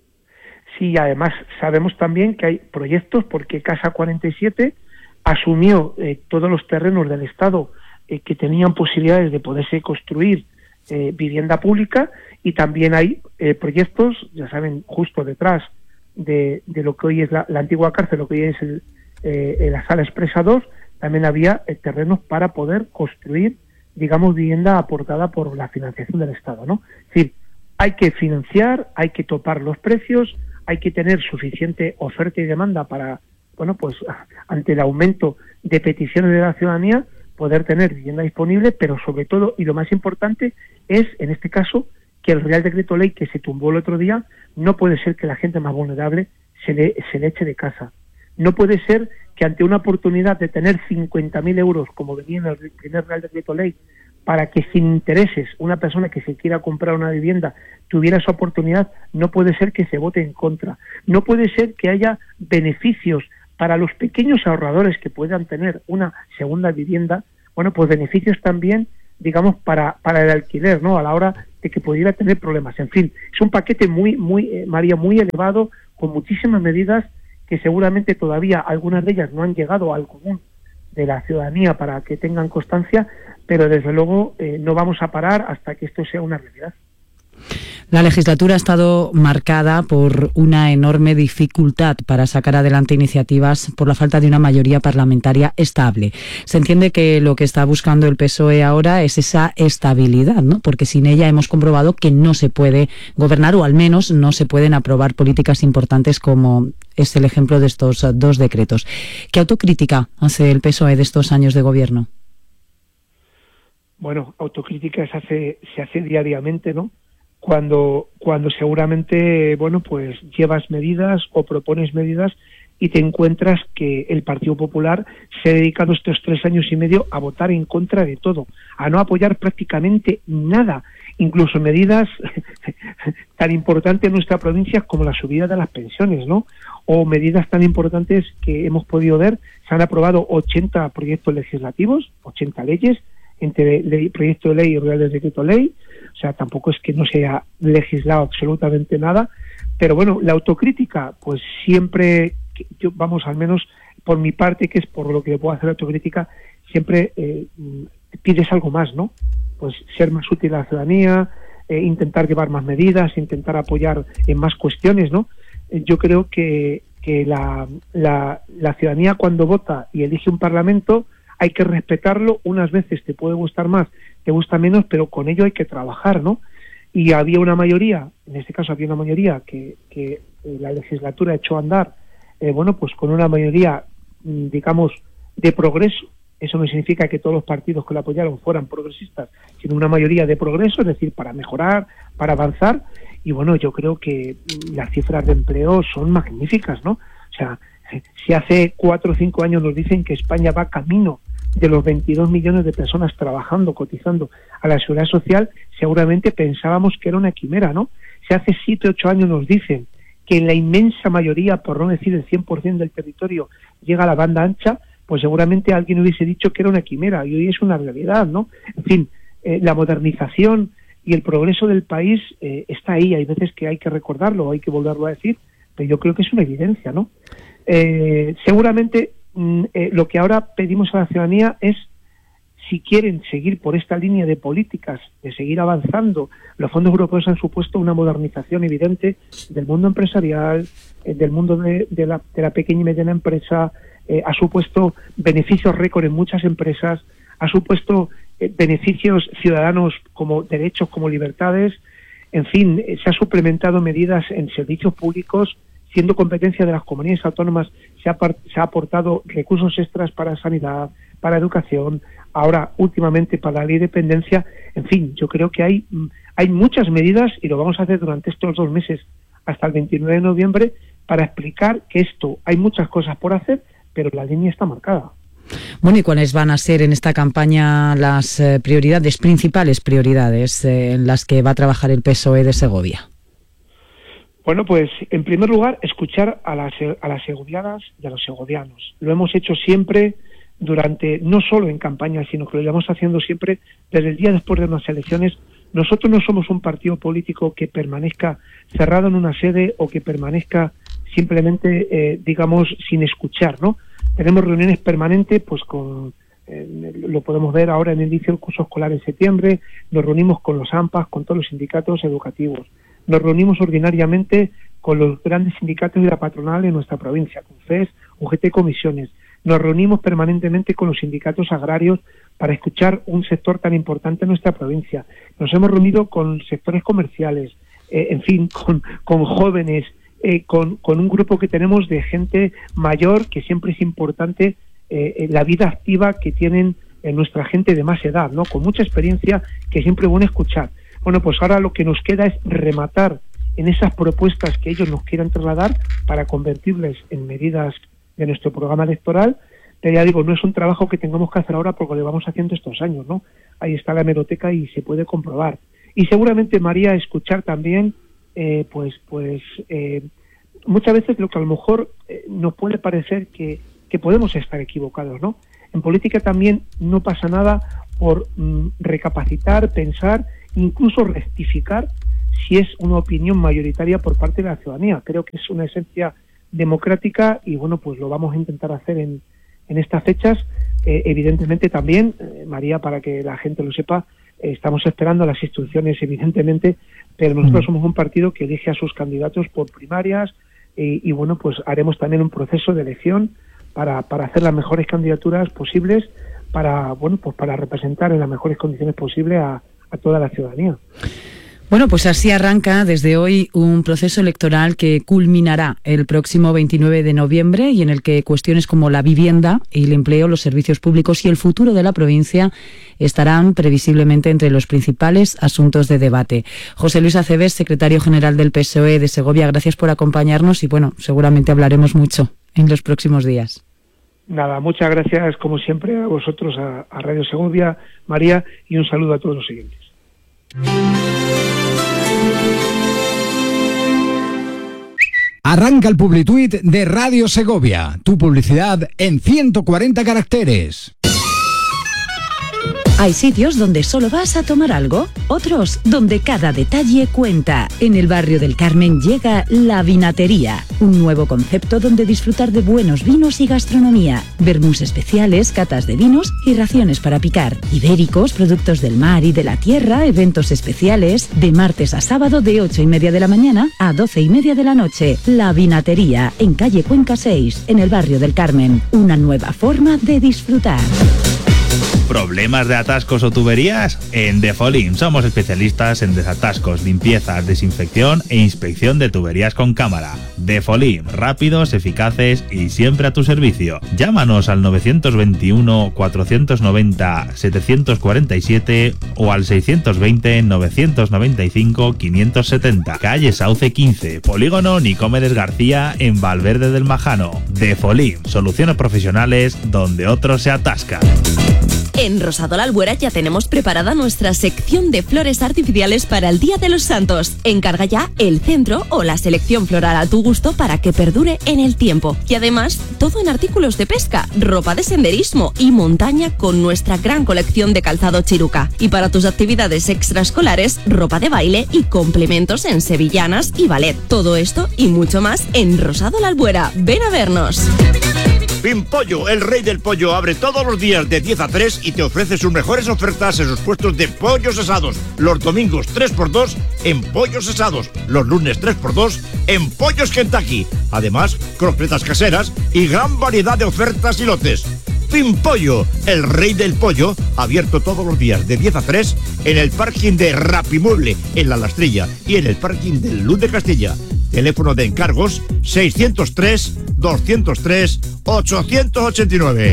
Sí, además sabemos también que hay proyectos porque Casa cuarenta y siete asumió eh, todos los terrenos del Estado eh, que tenían posibilidades de poderse construir eh, vivienda pública, y también hay eh, proyectos, ya saben, justo detrás de, de lo que hoy es la, la antigua cárcel, lo que hoy es el, eh, la Sala Expresa dos, también había eh, terrenos para poder construir, digamos, vivienda aportada por la financiación del Estado, ¿no? Es decir, hay que financiar, hay que topar los precios, hay que tener suficiente oferta y demanda para, bueno, pues ante el aumento de peticiones de la ciudadanía, poder tener vivienda disponible, pero sobre todo, y lo más importante, es, en este caso, que el Real Decreto Ley que se tumbó el otro día, no puede ser que la gente más vulnerable se le, se le eche de casa. No puede ser que ante una oportunidad de tener cincuenta mil euros, como venía en el primer Real Decreto Ley, para que sin intereses una persona que se quiera comprar una vivienda tuviera esa oportunidad, no puede ser que se vote en contra. No puede ser que haya beneficios para los pequeños ahorradores que puedan tener una segunda vivienda, bueno, pues beneficios también, digamos, para, para el alquiler, ¿no? A la hora de que pudiera tener problemas. En fin, es un paquete muy, muy, eh, María, muy elevado, con muchísimas medidas que seguramente todavía algunas de ellas no han llegado al común de la ciudadanía para que tengan constancia, pero desde luego eh, no vamos a parar hasta que esto sea una realidad. La legislatura ha estado marcada por una enorme dificultad para sacar adelante iniciativas por la falta de una mayoría parlamentaria estable. Se entiende que lo que está buscando el P S O E ahora es esa estabilidad, ¿no? Porque sin ella hemos comprobado que no se puede gobernar, o al menos no se pueden aprobar políticas importantes, como es el ejemplo de estos dos decretos. ¿Qué autocrítica hace el P S O E de estos años de gobierno? Bueno, autocrítica se hace, se hace diariamente, ¿no? Cuando, cuando seguramente, bueno, pues llevas medidas o propones medidas y te encuentras que el Partido Popular se ha dedicado estos tres años y medio a votar en contra de todo, a no apoyar prácticamente nada, incluso medidas tan importantes en nuestra provincia como la subida de las pensiones, ¿no? O medidas tan importantes que hemos podido ver. Se han aprobado ochenta proyectos legislativos, ochenta leyes, entre ley, proyecto de ley y reales decreto ley. O sea, tampoco es que no se haya legislado absolutamente nada, pero bueno, la autocrítica, pues siempre, yo, vamos, al menos por mi parte, que es por lo que le puedo hacer autocrítica, siempre eh, pides algo más, ¿no? Pues ser más útil a la ciudadanía, eh, intentar llevar más medidas, intentar apoyar en más cuestiones, ¿no? Eh, yo creo que, que la, la, la ciudadanía, cuando vota y elige un parlamento, hay que respetarlo. Unas veces te puede gustar más, te gusta menos, pero con ello hay que trabajar, ¿no? Y había una mayoría, en este caso había una mayoría que, que eh, la legislatura echó a andar, eh, bueno, pues con una mayoría, digamos, de progreso. Eso no significa que todos los partidos que lo apoyaron fueran progresistas, sino una mayoría de progreso, es decir, para mejorar, para avanzar. Y bueno, yo creo que las cifras de empleo son magníficas, ¿no? O sea, si hace cuatro o cinco años nos dicen que España va camino de los veintidós millones de personas trabajando, cotizando a la seguridad social, seguramente pensábamos que era una quimera, ¿no? Si hace siete o ocho años nos dicen que en la inmensa mayoría, por no decir el cien por ciento del territorio, llega a la banda ancha, pues seguramente alguien hubiese dicho que era una quimera, y hoy es una realidad, ¿no? En fin, eh, la modernización y el progreso del país eh, está ahí. Hay veces que hay que recordarlo, hay que volverlo a decir, pero yo creo que es una evidencia, ¿no? Eh, seguramente Eh, lo que ahora pedimos a la ciudadanía es, si quieren seguir por esta línea de políticas, de seguir avanzando. Los fondos europeos han supuesto una modernización evidente del mundo empresarial, eh, del mundo de, de, la, de la pequeña y mediana empresa, eh, ha supuesto beneficios récord en muchas empresas, ha supuesto eh, beneficios ciudadanos como derechos, como libertades. En fin, eh, se ha suplementado medidas en servicios públicos. Siendo competencia de las comunidades autónomas, se ha, se ha aportado recursos extras para sanidad, para educación, ahora últimamente para la ley de dependencia. En fin, yo creo que hay, hay muchas medidas, y lo vamos a hacer durante estos dos meses hasta el veintinueve de noviembre, para explicar que esto, hay muchas cosas por hacer, pero la línea está marcada. Bueno, ¿y cuáles van a ser en esta campaña las eh, prioridades, principales prioridades eh, en las que va a trabajar el P S O E de Segovia? Bueno, pues en primer lugar, escuchar a las, a las segovianas y a los segovianos. Lo hemos hecho siempre durante, no solo en campaña, sino que lo llevamos haciendo siempre desde el día después de unas elecciones. Nosotros no somos un partido político que permanezca cerrado en una sede o que permanezca simplemente, eh, digamos, sin escuchar, ¿no? Tenemos reuniones permanentes, pues con, eh, lo podemos ver ahora en el inicio del curso escolar en septiembre, nos reunimos con los AMPAs, con todos los sindicatos educativos. Nos reunimos ordinariamente con los grandes sindicatos de la patronal en nuestra provincia, con C E S, U G T, comisiones. Nos reunimos permanentemente con los sindicatos agrarios para escuchar un sector tan importante en nuestra provincia. Nos hemos reunido con sectores comerciales, eh, en fin, con, con jóvenes, eh, con, con un grupo que tenemos de gente mayor, que siempre es importante eh, la vida activa que tienen en nuestra gente de más edad, ¿no? Con mucha experiencia, que siempre es bueno escuchar. Bueno, pues ahora lo que nos queda es rematar en esas propuestas que ellos nos quieran trasladar para convertirles en medidas de nuestro programa electoral, Pero ya digo, no es un trabajo que tengamos que hacer ahora porque lo llevamos haciendo estos años, ¿no? Ahí está la hemeroteca y se puede comprobar. Y seguramente, María, escuchar también, eh, pues, pues eh, muchas veces lo que a lo mejor eh, nos puede parecer que, que podemos estar equivocados, ¿no? En política también no pasa nada por mm, recapacitar, pensar, incluso rectificar si es una opinión mayoritaria por parte de la ciudadanía. Creo que es una esencia democrática y bueno, pues lo vamos a intentar hacer en, en estas fechas. Eh, evidentemente también, eh, María, para que la gente lo sepa, eh, estamos esperando las instrucciones, evidentemente, pero nosotros mm. somos un partido que elige a sus candidatos por primarias eh, y bueno, pues haremos también un proceso de elección para, para hacer las mejores candidaturas posibles para, bueno, pues para representar en las mejores condiciones posibles a, a toda la ciudadanía. Bueno, pues así arranca desde hoy un proceso electoral que culminará el próximo veintinueve de noviembre y en el que cuestiones como la vivienda y el empleo, los servicios públicos y el futuro de la provincia estarán previsiblemente entre los principales asuntos de debate. José Luis Acebes, secretario general del P S O E de Segovia, gracias por acompañarnos y bueno, seguramente hablaremos mucho en los próximos días. Nada, muchas gracias como siempre a vosotros, a, a Radio Segovia, María, y un saludo a todos los siguientes. Arranca el Publituit de Radio Segovia, tu publicidad en ciento cuarenta caracteres. Hay sitios donde solo vas a tomar algo, otros donde cada detalle cuenta. En el barrio del Carmen llega La Vinatería, un nuevo concepto donde disfrutar de buenos vinos y gastronomía, vermús especiales, catas de vinos y raciones para picar, ibéricos, productos del mar y de la tierra, eventos especiales, de martes a sábado de ocho y media de la mañana a doce y media de la noche. La Vinatería, en calle Cuenca seis, en el barrio del Carmen. Una nueva forma de disfrutar. ¿Problemas de atascos o tuberías? En Defolim somos especialistas en desatascos, limpiezas, desinfección e inspección de tuberías con cámara. Defolim, rápidos, eficaces y siempre a tu servicio. Llámanos al nueve dos uno, cuatro nueve cero, siete cuatro siete o al seis dos cero, nueve nueve cinco, cinco siete cero. Calle Sauce quince, Polígono Nicomedes García en Valverde del Majano. Defolim, soluciones profesionales donde otros se atascan. En Rosado La Albuera ya tenemos preparada nuestra sección de flores artificiales para el Día de los Santos. Encarga ya el centro o la selección floral a tu gusto para que perdure en el tiempo. Y además, todo en artículos de pesca, ropa de senderismo y montaña con nuestra gran colección de calzado Chiruca. Y para tus actividades extraescolares, ropa de baile y complementos en sevillanas y ballet. Todo esto y mucho más en Rosado La Albuera. Ven a vernos. Pimpollo, el rey del pollo, abre todos los días de diez a tres y te ofrece sus mejores ofertas en sus puestos de pollos asados. Los domingos tres por dos en pollos asados. Los lunes tres por dos en pollos Kentucky. Además, croquetas caseras y gran variedad de ofertas y lotes. Pimpollo, el rey del pollo, abierto todos los días de diez a tres en el parking de Rapimueble, en La Lastrilla y en el parking de Luz de Castilla. Teléfono de encargos seiscientos tres, doscientos tres, ochocientos ochenta y nueve.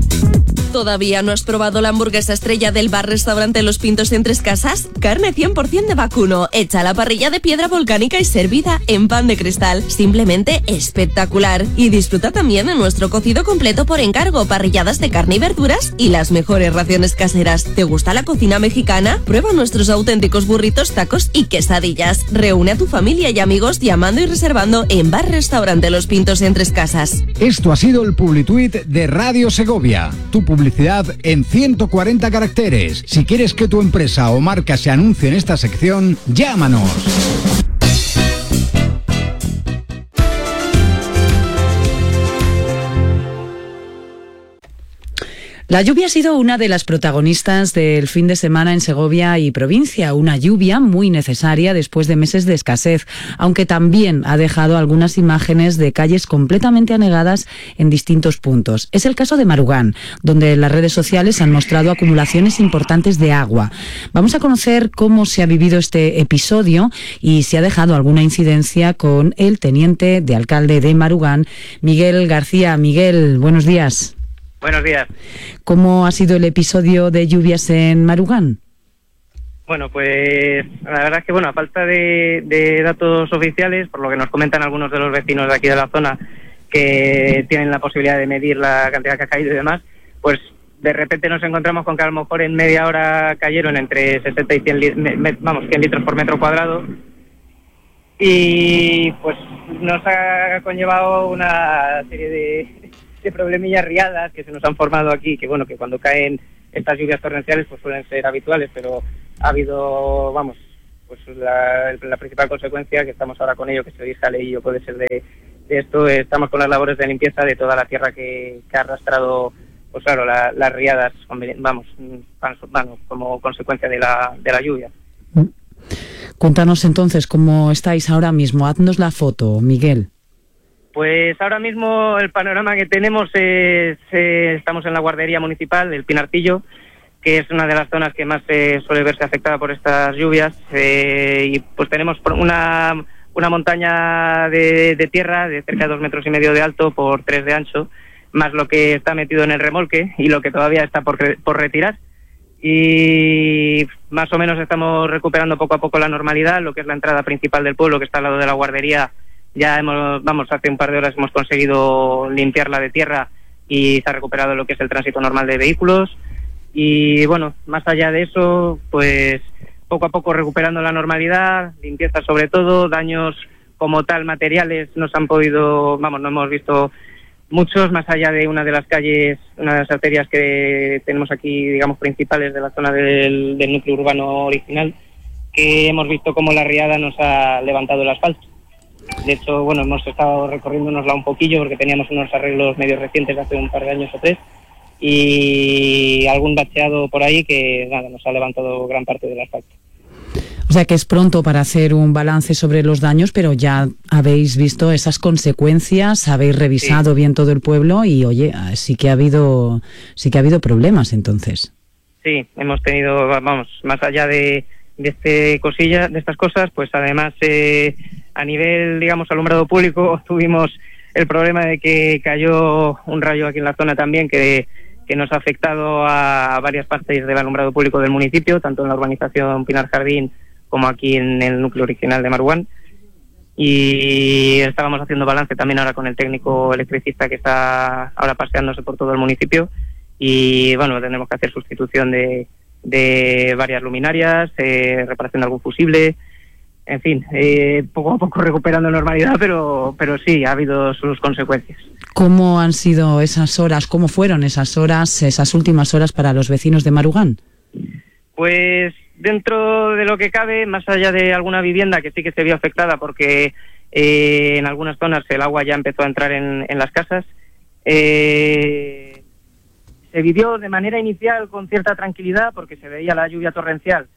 ¿Todavía no has probado la hamburguesa estrella del bar-restaurante Los Pintos en Tres Casas? Carne cien por ciento de vacuno, hecha a la parrilla de piedra volcánica y servida en pan de cristal. Simplemente espectacular. Y disfruta también de nuestro cocido completo por encargo, parrilladas de carne y verduras y las mejores raciones caseras. ¿Te gusta la cocina mexicana? Prueba nuestros auténticos burritos, tacos y quesadillas. Reúne a tu familia y amigos llamando y reservando en bar-restaurante Los Pintos en Tres Casas. Esto ha sido el Publituit de Radio Segovia, tu publicidad en ciento cuarenta caracteres. Si quieres que tu empresa o marca se anuncie en esta sección, llámanos. La lluvia ha sido una de las protagonistas del fin de semana en Segovia y provincia, una lluvia muy necesaria después de meses de escasez, aunque también ha dejado algunas imágenes de calles completamente anegadas en distintos puntos. Es el caso de Marugán, donde las redes sociales han mostrado acumulaciones importantes de agua. Vamos a conocer cómo se ha vivido este episodio y si ha dejado alguna incidencia con el teniente de alcalde de Marugán, Miguel García. Miguel, buenos días. Buenos días. ¿Cómo ha sido el episodio de lluvias en Marugán? Bueno, pues la verdad es que, bueno, a falta de, de datos oficiales, por lo que nos comentan algunos de los vecinos de aquí de la zona, que tienen la posibilidad de medir la cantidad que ha caído y demás, pues de repente nos encontramos con que a lo mejor en media hora cayeron entre sesenta y cien, li- me, vamos, cien litros por metro cuadrado, y pues nos ha conllevado una serie de, de problemillas riadas que se nos han formado aquí, que bueno, que cuando caen estas lluvias torrenciales pues suelen ser habituales, pero ha habido, vamos, pues la, la principal consecuencia, que estamos ahora con ello, que se hoy sale y yo puede ser de, de esto, estamos con las labores de limpieza de toda la tierra que, que ha arrastrado, pues claro, la, las riadas, vamos, vamos, como consecuencia de la, de la lluvia. Cuéntanos entonces cómo estáis ahora mismo. Haznos la foto, Miguel. Pues ahora mismo el panorama que tenemos es, eh, estamos en la guardería municipal del Pinartillo, que es una de las zonas que más eh, suele verse afectada por estas lluvias, eh, y pues tenemos una, una montaña de, de tierra de cerca de dos metros y medio de alto por tres de ancho, más lo que está metido en el remolque y lo que todavía está por, por retirar. Y más o menos estamos recuperando poco a poco la normalidad. Lo que es la entrada principal del pueblo, que está al lado de la guardería, ya hemos, vamos, hace un par de horas hemos conseguido limpiarla de tierra y se ha recuperado lo que es el tránsito normal de vehículos. Y bueno, más allá de eso, pues poco a poco recuperando la normalidad, limpieza sobre todo, daños como tal materiales nos han podido, vamos, no hemos visto muchos, más allá de una de las calles, una de las arterias que tenemos aquí, digamos, principales de la zona del, del núcleo urbano original, que hemos visto cómo la riada nos ha levantado el asfalto. De hecho, bueno, hemos estado recorriéndonosla un poquillo porque teníamos unos arreglos medio recientes de hace un par de años o tres, y algún bacheado por ahí que nada, nos ha levantado gran parte del asfalto. O sea que es pronto para hacer un balance sobre los daños, pero ya habéis visto esas consecuencias, habéis revisado sí. bien todo el pueblo y oye, sí que ha habido, sí que ha habido problemas entonces. Sí, hemos tenido, vamos, más allá de, de este cosilla, de estas cosas, pues además eh, a nivel, digamos, alumbrado público tuvimos el problema de que cayó un rayo aquí en la zona también que que nos ha afectado a varias partes del alumbrado público del municipio, tanto en la urbanización Pinar Jardín como aquí en el núcleo original de Maruán. Y estábamos haciendo balance también ahora con el técnico electricista que está ahora paseándose por todo el municipio. Y bueno, tenemos que hacer sustitución de, de varias luminarias, eh, reparación de algún fusible. En fin, eh, poco a poco recuperando normalidad, pero, pero sí, ha habido sus consecuencias. ¿Cómo han sido esas horas, cómo fueron esas horas, esas últimas horas para los vecinos de Marugán? Pues dentro de lo que cabe, más allá de alguna vivienda que sí que se vio afectada porque eh, en algunas zonas el agua ya empezó a entrar en, en las casas, eh, se vivió de manera inicial con cierta tranquilidad porque se veía la lluvia torrencial,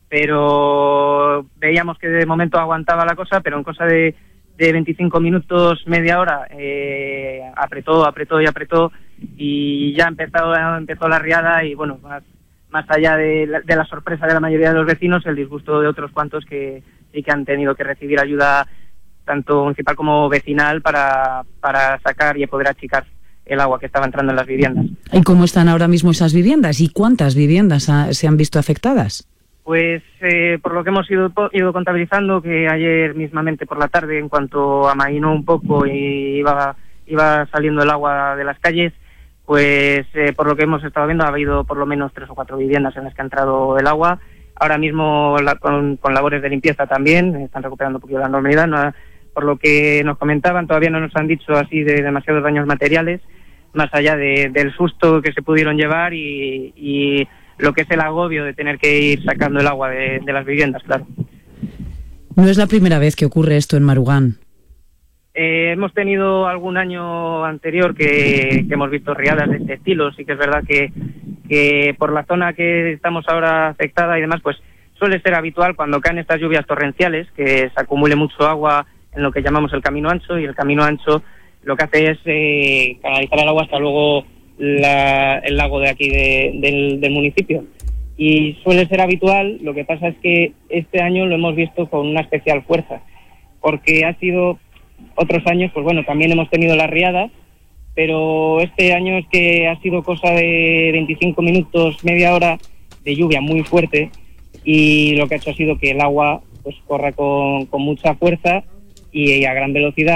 pero veíamos que de momento aguantaba la cosa, pero en cosa de, de veinticinco minutos, media hora, eh, apretó, apretó y apretó, y ya empezó, empezó la riada y bueno, más, más allá de la, de la sorpresa de la mayoría de los vecinos, el disgusto de otros cuantos que sí que han tenido que recibir ayuda tanto municipal como vecinal para, para sacar y poder achicar el agua que estaba entrando en las viviendas. ¿Y cómo están ahora mismo esas viviendas? ¿Y cuántas viviendas ha, se han visto afectadas? Pues eh, por lo que hemos ido, ido contabilizando, que ayer mismamente por la tarde, en cuanto amainó un poco y iba, iba saliendo el agua de las calles, pues eh, por lo que hemos estado viendo ha habido por lo menos tres o cuatro viviendas en las que ha entrado el agua. Ahora mismo la, con, con labores de limpieza también, están recuperando un poquito la normalidad. No, por lo que nos comentaban, todavía no nos han dicho así de demasiados daños materiales, más allá de, del susto que se pudieron llevar y... y lo que es el agobio de tener que ir sacando el agua de, de las viviendas, claro. No es la primera vez que ocurre esto en Marugán. Eh, hemos tenido algún año anterior que, que hemos visto riadas de este estilo. Sí que es verdad que, que por la zona que estamos ahora afectada y demás, pues suele ser habitual cuando caen estas lluvias torrenciales que se acumule mucho agua en lo que llamamos el camino ancho, y el camino ancho lo que hace es eh, canalizar el agua hasta luego La, el lago de aquí de, del, del municipio, y suele ser habitual. Lo que pasa es que este año lo hemos visto con una especial fuerza, porque ha sido otros años, pues bueno, también hemos tenido las riadas, pero este año es que ha sido cosa de veinticinco minutos, media hora de lluvia muy fuerte, y lo que ha hecho ha sido que el agua pues corra con, con mucha fuerza y a gran velocidad,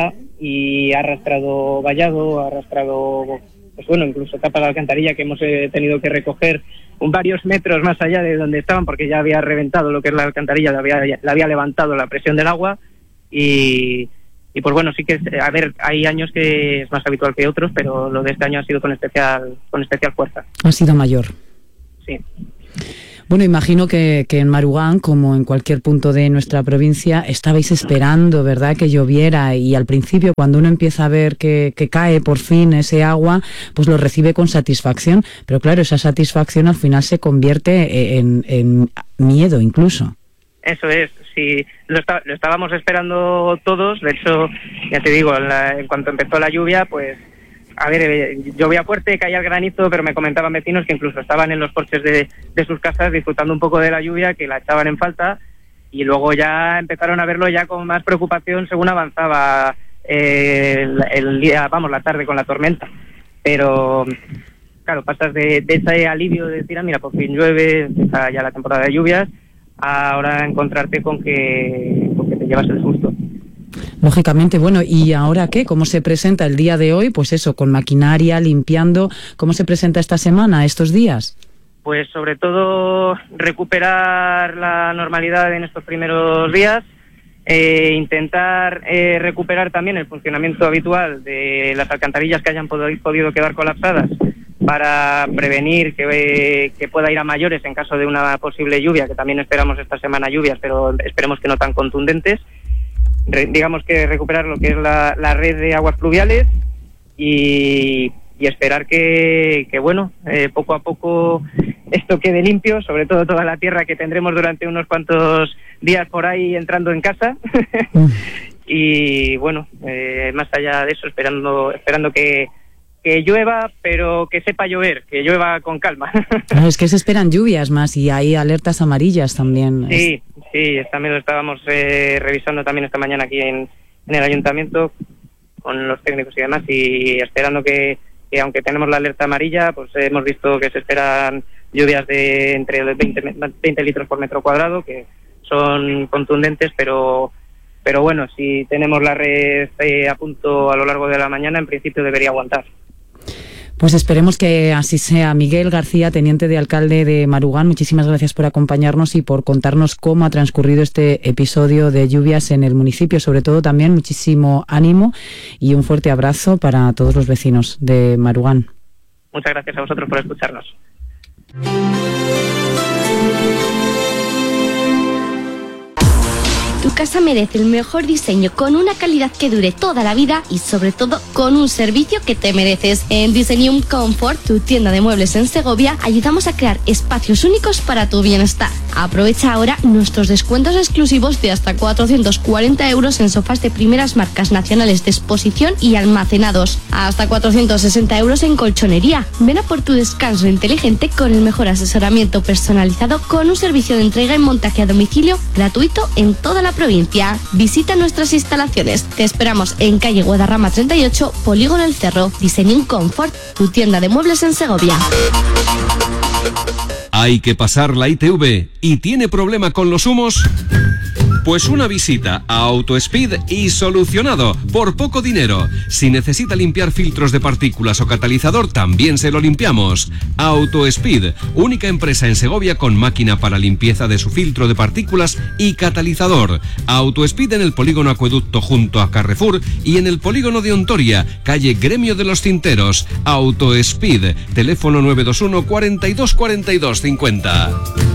y ha arrastrado vallado, ha arrastrado, pues bueno, incluso tapas de alcantarilla que hemos eh, tenido que recoger un varios metros más allá de donde estaban porque ya había reventado lo que es la alcantarilla, la había, la había levantado la presión del agua y, y pues bueno, sí que, a ver, hay años que es más habitual que otros, pero lo de este año ha sido con especial, con especial fuerza. Ha sido mayor. Sí. Bueno, imagino que, que en Marugán, como en cualquier punto de nuestra provincia, estabais esperando, ¿verdad?, que lloviera, y al principio, cuando uno empieza a ver que, que cae por fin ese agua, pues lo recibe con satisfacción, pero claro, esa satisfacción al final se convierte en, en miedo incluso. Eso es, sí, lo, está, lo estábamos esperando todos, de hecho, ya te digo, en, la, en cuanto empezó la lluvia, pues a ver, eh, llovía fuerte, caía el granizo, pero me comentaban vecinos que incluso estaban en los porches de, de sus casas disfrutando un poco de la lluvia, que la echaban en falta, y luego ya empezaron a verlo ya con más preocupación según avanzaba eh, el, el día, vamos, la tarde con la tormenta. Pero, claro, pasas de, de ese alivio de decir, ah, mira, por fin llueve, empieza ya la temporada de lluvias, a ahora encontrarte con que, con que te llevas el susto. Lógicamente, bueno, ¿y ahora qué? ¿Cómo se presenta el día de hoy? Pues eso, con maquinaria, limpiando. ¿Cómo se presenta esta semana, estos días? Pues sobre todo recuperar la normalidad en estos primeros días, eh, intentar eh, recuperar también el funcionamiento habitual de las alcantarillas que hayan pod- podido quedar colapsadas para prevenir que, que pueda ir a mayores en caso de una posible lluvia, que también esperamos esta semana lluvias, pero esperemos que no tan contundentes. Re, digamos que recuperar lo que es la, la red de aguas pluviales y, y esperar que, que bueno, eh, poco a poco esto quede limpio, sobre todo toda la tierra que tendremos durante unos cuantos días por ahí entrando en casa. Y bueno, eh, más allá de eso, esperando esperando que, que llueva, pero que sepa llover, que llueva con calma. Claro, es que se esperan lluvias más y hay alertas amarillas también. Sí, sí, también lo estábamos eh, revisando también esta mañana aquí en, en el ayuntamiento con los técnicos y demás, y esperando que, que aunque tenemos la alerta amarilla, pues eh, hemos visto que se esperan lluvias de entre veinte, veinte litros por metro cuadrado, que son contundentes, pero pero bueno, si tenemos la red eh, a punto a lo largo de la mañana, en principio debería aguantar. Pues esperemos que así sea. Miguel García, teniente de alcalde de Marugán, muchísimas gracias por acompañarnos y por contarnos cómo ha transcurrido este episodio de lluvias en el municipio. Sobre todo también muchísimo ánimo y un fuerte abrazo para todos los vecinos de Marugán. Muchas gracias a vosotros por escucharnos. Tu casa merece el mejor diseño con una calidad que dure toda la vida y sobre todo con un servicio que te mereces. En Designium Comfort, tu tienda de muebles en Segovia, ayudamos a crear espacios únicos para tu bienestar. Aprovecha ahora nuestros descuentos exclusivos de hasta cuatrocientos cuarenta euros en sofás de primeras marcas nacionales de exposición y almacenados. Hasta cuatrocientos sesenta euros en colchonería. Ven a por tu descanso inteligente con el mejor asesoramiento personalizado con un servicio de entrega y montaje a domicilio gratuito en toda la provincia. Visita nuestras instalaciones. Te esperamos en calle Guadarrama treinta y ocho, Polígono El Cerro. Designium Comfort, tu tienda de muebles en Segovia. ¿Hay que pasar la I T V y tiene problema con los humos? Pues una visita a AutoSpeed y solucionado, por poco dinero. Si necesita limpiar filtros de partículas o catalizador, también se lo limpiamos. AutoSpeed, única empresa en Segovia con máquina para limpieza de su filtro de partículas y catalizador. AutoSpeed en el polígono Acueducto junto a Carrefour y en el polígono de Ontoria, calle Gremio de los Tinteros. AutoSpeed, teléfono nueve dos uno, cuarenta y dos, cuarenta y dos, cincuenta.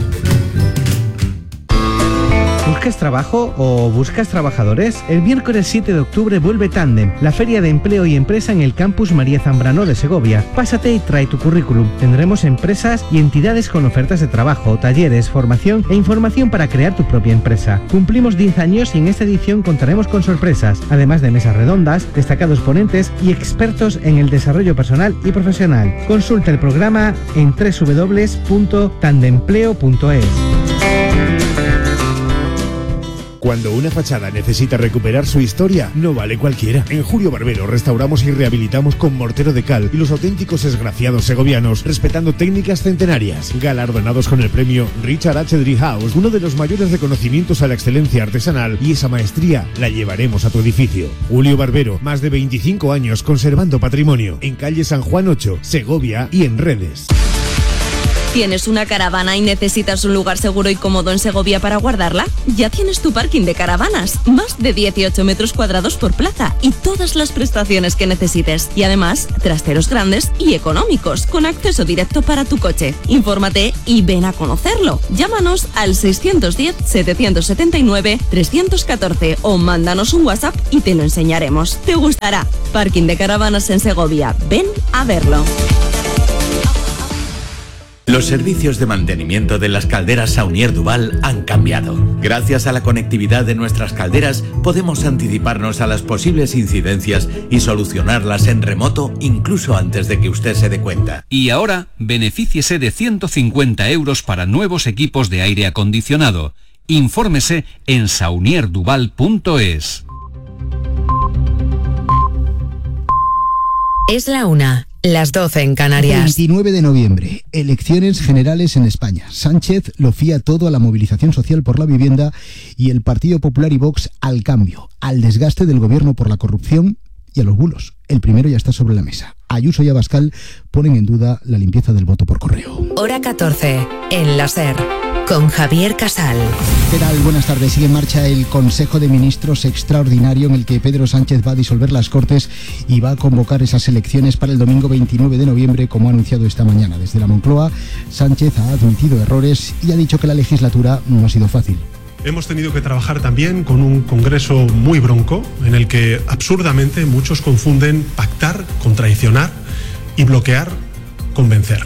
¿Buscas trabajo o buscas trabajadores? El miércoles siete de octubre vuelve Tandem, la feria de empleo y empresa en el campus María Zambrano de Segovia. Pásate y trae tu currículum. Tendremos empresas y entidades con ofertas de trabajo, talleres, formación e información para crear tu propia empresa. Cumplimos diez años y en esta edición contaremos con sorpresas, además de mesas redondas, destacados ponentes y expertos en el desarrollo personal y profesional. Consulta el programa en doble u doble u doble u punto tandempleo punto es. Cuando una fachada necesita recuperar su historia, no vale cualquiera. En Julio Barbero restauramos y rehabilitamos con mortero de cal y los auténticos esgrafiados segovianos, respetando técnicas centenarias. Galardonados con el premio Richard H. Driehaus, uno de los mayores reconocimientos a la excelencia artesanal, y esa maestría la llevaremos a tu edificio. Julio Barbero, más de veinticinco años conservando patrimonio. En calle San Juan ocho, Segovia y en redes. ¿Tienes una caravana y necesitas un lugar seguro y cómodo en Segovia para guardarla? Ya tienes tu parking de caravanas, más de dieciocho metros cuadrados por plaza y todas las prestaciones que necesites. Y además, trasteros grandes y económicos, con acceso directo para tu coche. Infórmate y ven a conocerlo. Llámanos al seiscientos diez, setecientos setenta y nueve, trescientos catorce o mándanos un WhatsApp y te lo enseñaremos. Te gustará. Parking de caravanas en Segovia. Ven a verlo. Los servicios de mantenimiento de las calderas Saunier Duval han cambiado. Gracias a la conectividad de nuestras calderas, podemos anticiparnos a las posibles incidencias y solucionarlas en remoto incluso antes de que usted se dé cuenta. Y ahora, benefíciese de ciento cincuenta euros para nuevos equipos de aire acondicionado. Infórmese en saunier duval punto es. Es la una. Las doce en Canarias. veintinueve de noviembre, elecciones generales en España. Sánchez lo fía todo a la movilización social por la vivienda y el Partido Popular y Vox al cambio, al desgaste del gobierno por la corrupción y a los bulos. El primero ya está sobre la mesa. Ayuso y Abascal ponen en duda la limpieza del voto por correo. Hora catorce, en la SER, con Javier Casal. ¿Qué tal? Buenas tardes. Sigue en marcha el Consejo de Ministros extraordinario en el que Pedro Sánchez va a disolver las Cortes y va a convocar esas elecciones para el domingo veintinueve de noviembre, como ha anunciado esta mañana. Desde la Moncloa, Sánchez ha admitido errores y ha dicho que la legislatura no ha sido fácil. Hemos tenido que trabajar también con un Congreso muy bronco, en el que absurdamente muchos confunden pactar con traicionar y bloquear con vencer.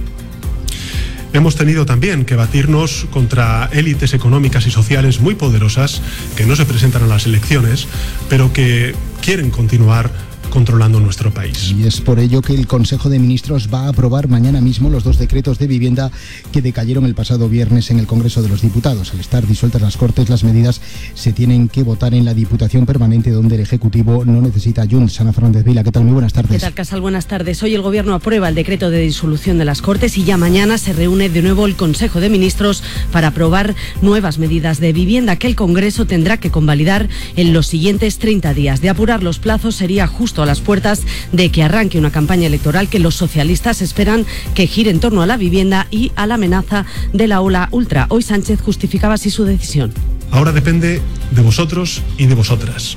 Hemos tenido también que batirnos contra élites económicas y sociales muy poderosas que no se presentan a las elecciones, pero que quieren continuar controlando nuestro país. Y es por ello que el Consejo de Ministros va a aprobar mañana mismo los dos decretos de vivienda que decayeron el pasado viernes en el Congreso de los Diputados. Al estar disueltas las Cortes, las medidas se tienen que votar en la Diputación Permanente, donde el Ejecutivo no necesita Junts. Ana Fernández Vila, ¿qué tal? Muy buenas tardes. ¿Qué tal, Casal? Buenas tardes. Hoy el Gobierno aprueba el decreto de disolución de las Cortes y ya mañana se reúne de nuevo el Consejo de Ministros para aprobar nuevas medidas de vivienda que el Congreso tendrá que convalidar en los siguientes treinta días. De apurar los plazos, sería justo a las puertas de que arranque una campaña electoral que los socialistas esperan que gire en torno a la vivienda y a la amenaza de la ola ultra. Hoy Sánchez justificaba así su decisión. Ahora depende de vosotros y de vosotras.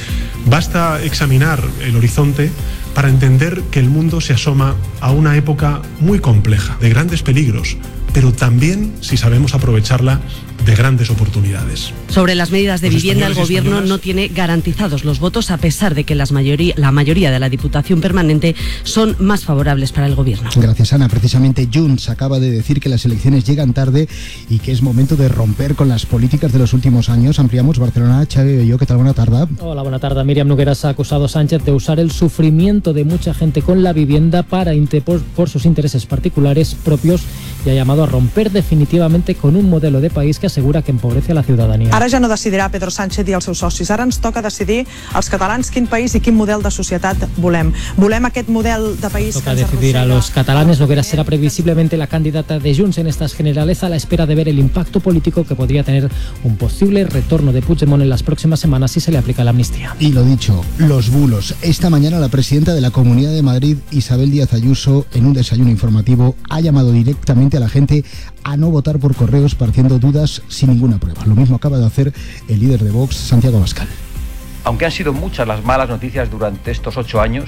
Basta examinar el horizonte para entender que el mundo se asoma a una época muy compleja, de grandes peligros, pero también, si sabemos aprovecharla, de grandes oportunidades. Sobre las medidas de vivienda, el Gobierno no tiene garantizados los votos, a pesar de que las mayoría, la mayoría de la Diputación Permanente son más favorables para el Gobierno. Gracias, Ana. Precisamente Junts acaba de decir que las elecciones llegan tarde y que es momento de romper con las políticas de los últimos años. Ampliamos Barcelona. Xavi Belló, ¿qué tal? Buena tarde. Hola, buena tarde. Míriam Nogueras ha acusado a Sánchez de usar el sufrimiento de mucha gente con la vivienda para por, por sus intereses particulares propios y ha llamado a romper definitivamente con un modelo de país que asegura que empobrece a la ciudadanía. Ara ja no decidirà Pedro Sánchez i els seus socis. Ara ens toca decidir als catalans quin país i quin model de societat volem. Volem aquest model de país toca que ens decidir a los catalanes. Nogueras será previsiblemente la candidata de Junts en estas generales, a la espera de ver el impacto político que podría tener un posible retorno de Puigdemont en las próximas semanas si se le aplica la amnistía. Y lo dicho, los bulos. Esta mañana la presidenta de la Comunidad de Madrid, Isabel Díaz Ayuso, en un desayuno informativo, ha llamado directamente a la gente a no votar por correo esparciendo dudas sin ninguna prueba. Lo mismo acaba de hacer el líder de Vox, Santiago Abascal. Aunque han sido muchas las malas noticias durante estos ocho años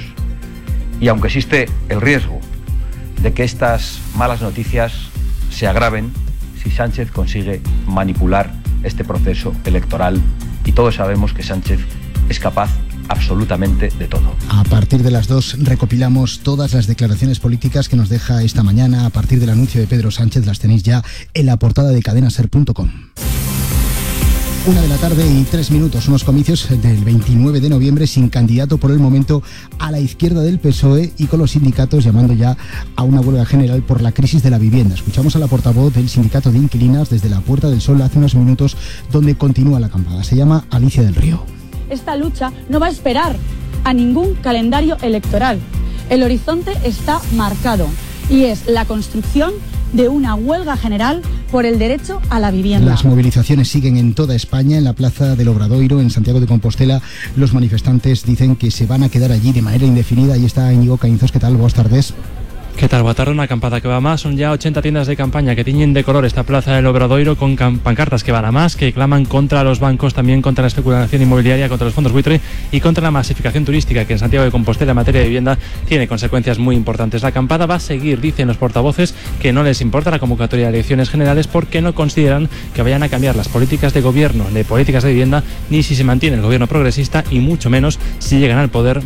y aunque existe el riesgo de que estas malas noticias se agraven si Sánchez consigue manipular este proceso electoral, y todos sabemos que Sánchez es capaz absolutamente de todo. A partir de las dos recopilamos todas las declaraciones políticas que nos deja esta mañana. A partir del anuncio de Pedro Sánchez las tenéis ya en la portada de cadena ser punto com. Una de la tarde y tres minutos, unos comicios del veintinueve de noviembre sin candidato por el momento a la izquierda del P S O E y con los sindicatos llamando ya a una huelga general por la crisis de la vivienda. Escuchamos a la portavoz del sindicato de inquilinas desde la Puerta del Sol hace unos minutos, donde continúa la acampada. Se llama Alicia del Río. Esta lucha no va a esperar a ningún calendario electoral. El horizonte está marcado y es la construcción de una huelga general por el derecho a la vivienda. Las movilizaciones siguen en toda España. En la Plaza del Obradoiro, en Santiago de Compostela, los manifestantes dicen que se van a quedar allí de manera indefinida. Ahí está Íñigo Caínzos. ¿Qué tal? Buenas tardes. ¿Qué tal? Buenas tardes. Una acampada que va más. Son ya ochenta tiendas de campaña que tiñen de color esta Plaza del Obradoiro con pancartas que van a más, que claman contra los bancos, también contra la especulación inmobiliaria, contra los fondos buitre y contra la masificación turística que en Santiago de Compostela en materia de vivienda tiene consecuencias muy importantes. La acampada va a seguir, dicen los portavoces, que no les importa la convocatoria de elecciones generales porque no consideran que vayan a cambiar las políticas de gobierno, de políticas de vivienda, ni si se mantiene el gobierno progresista y mucho menos si llegan al poder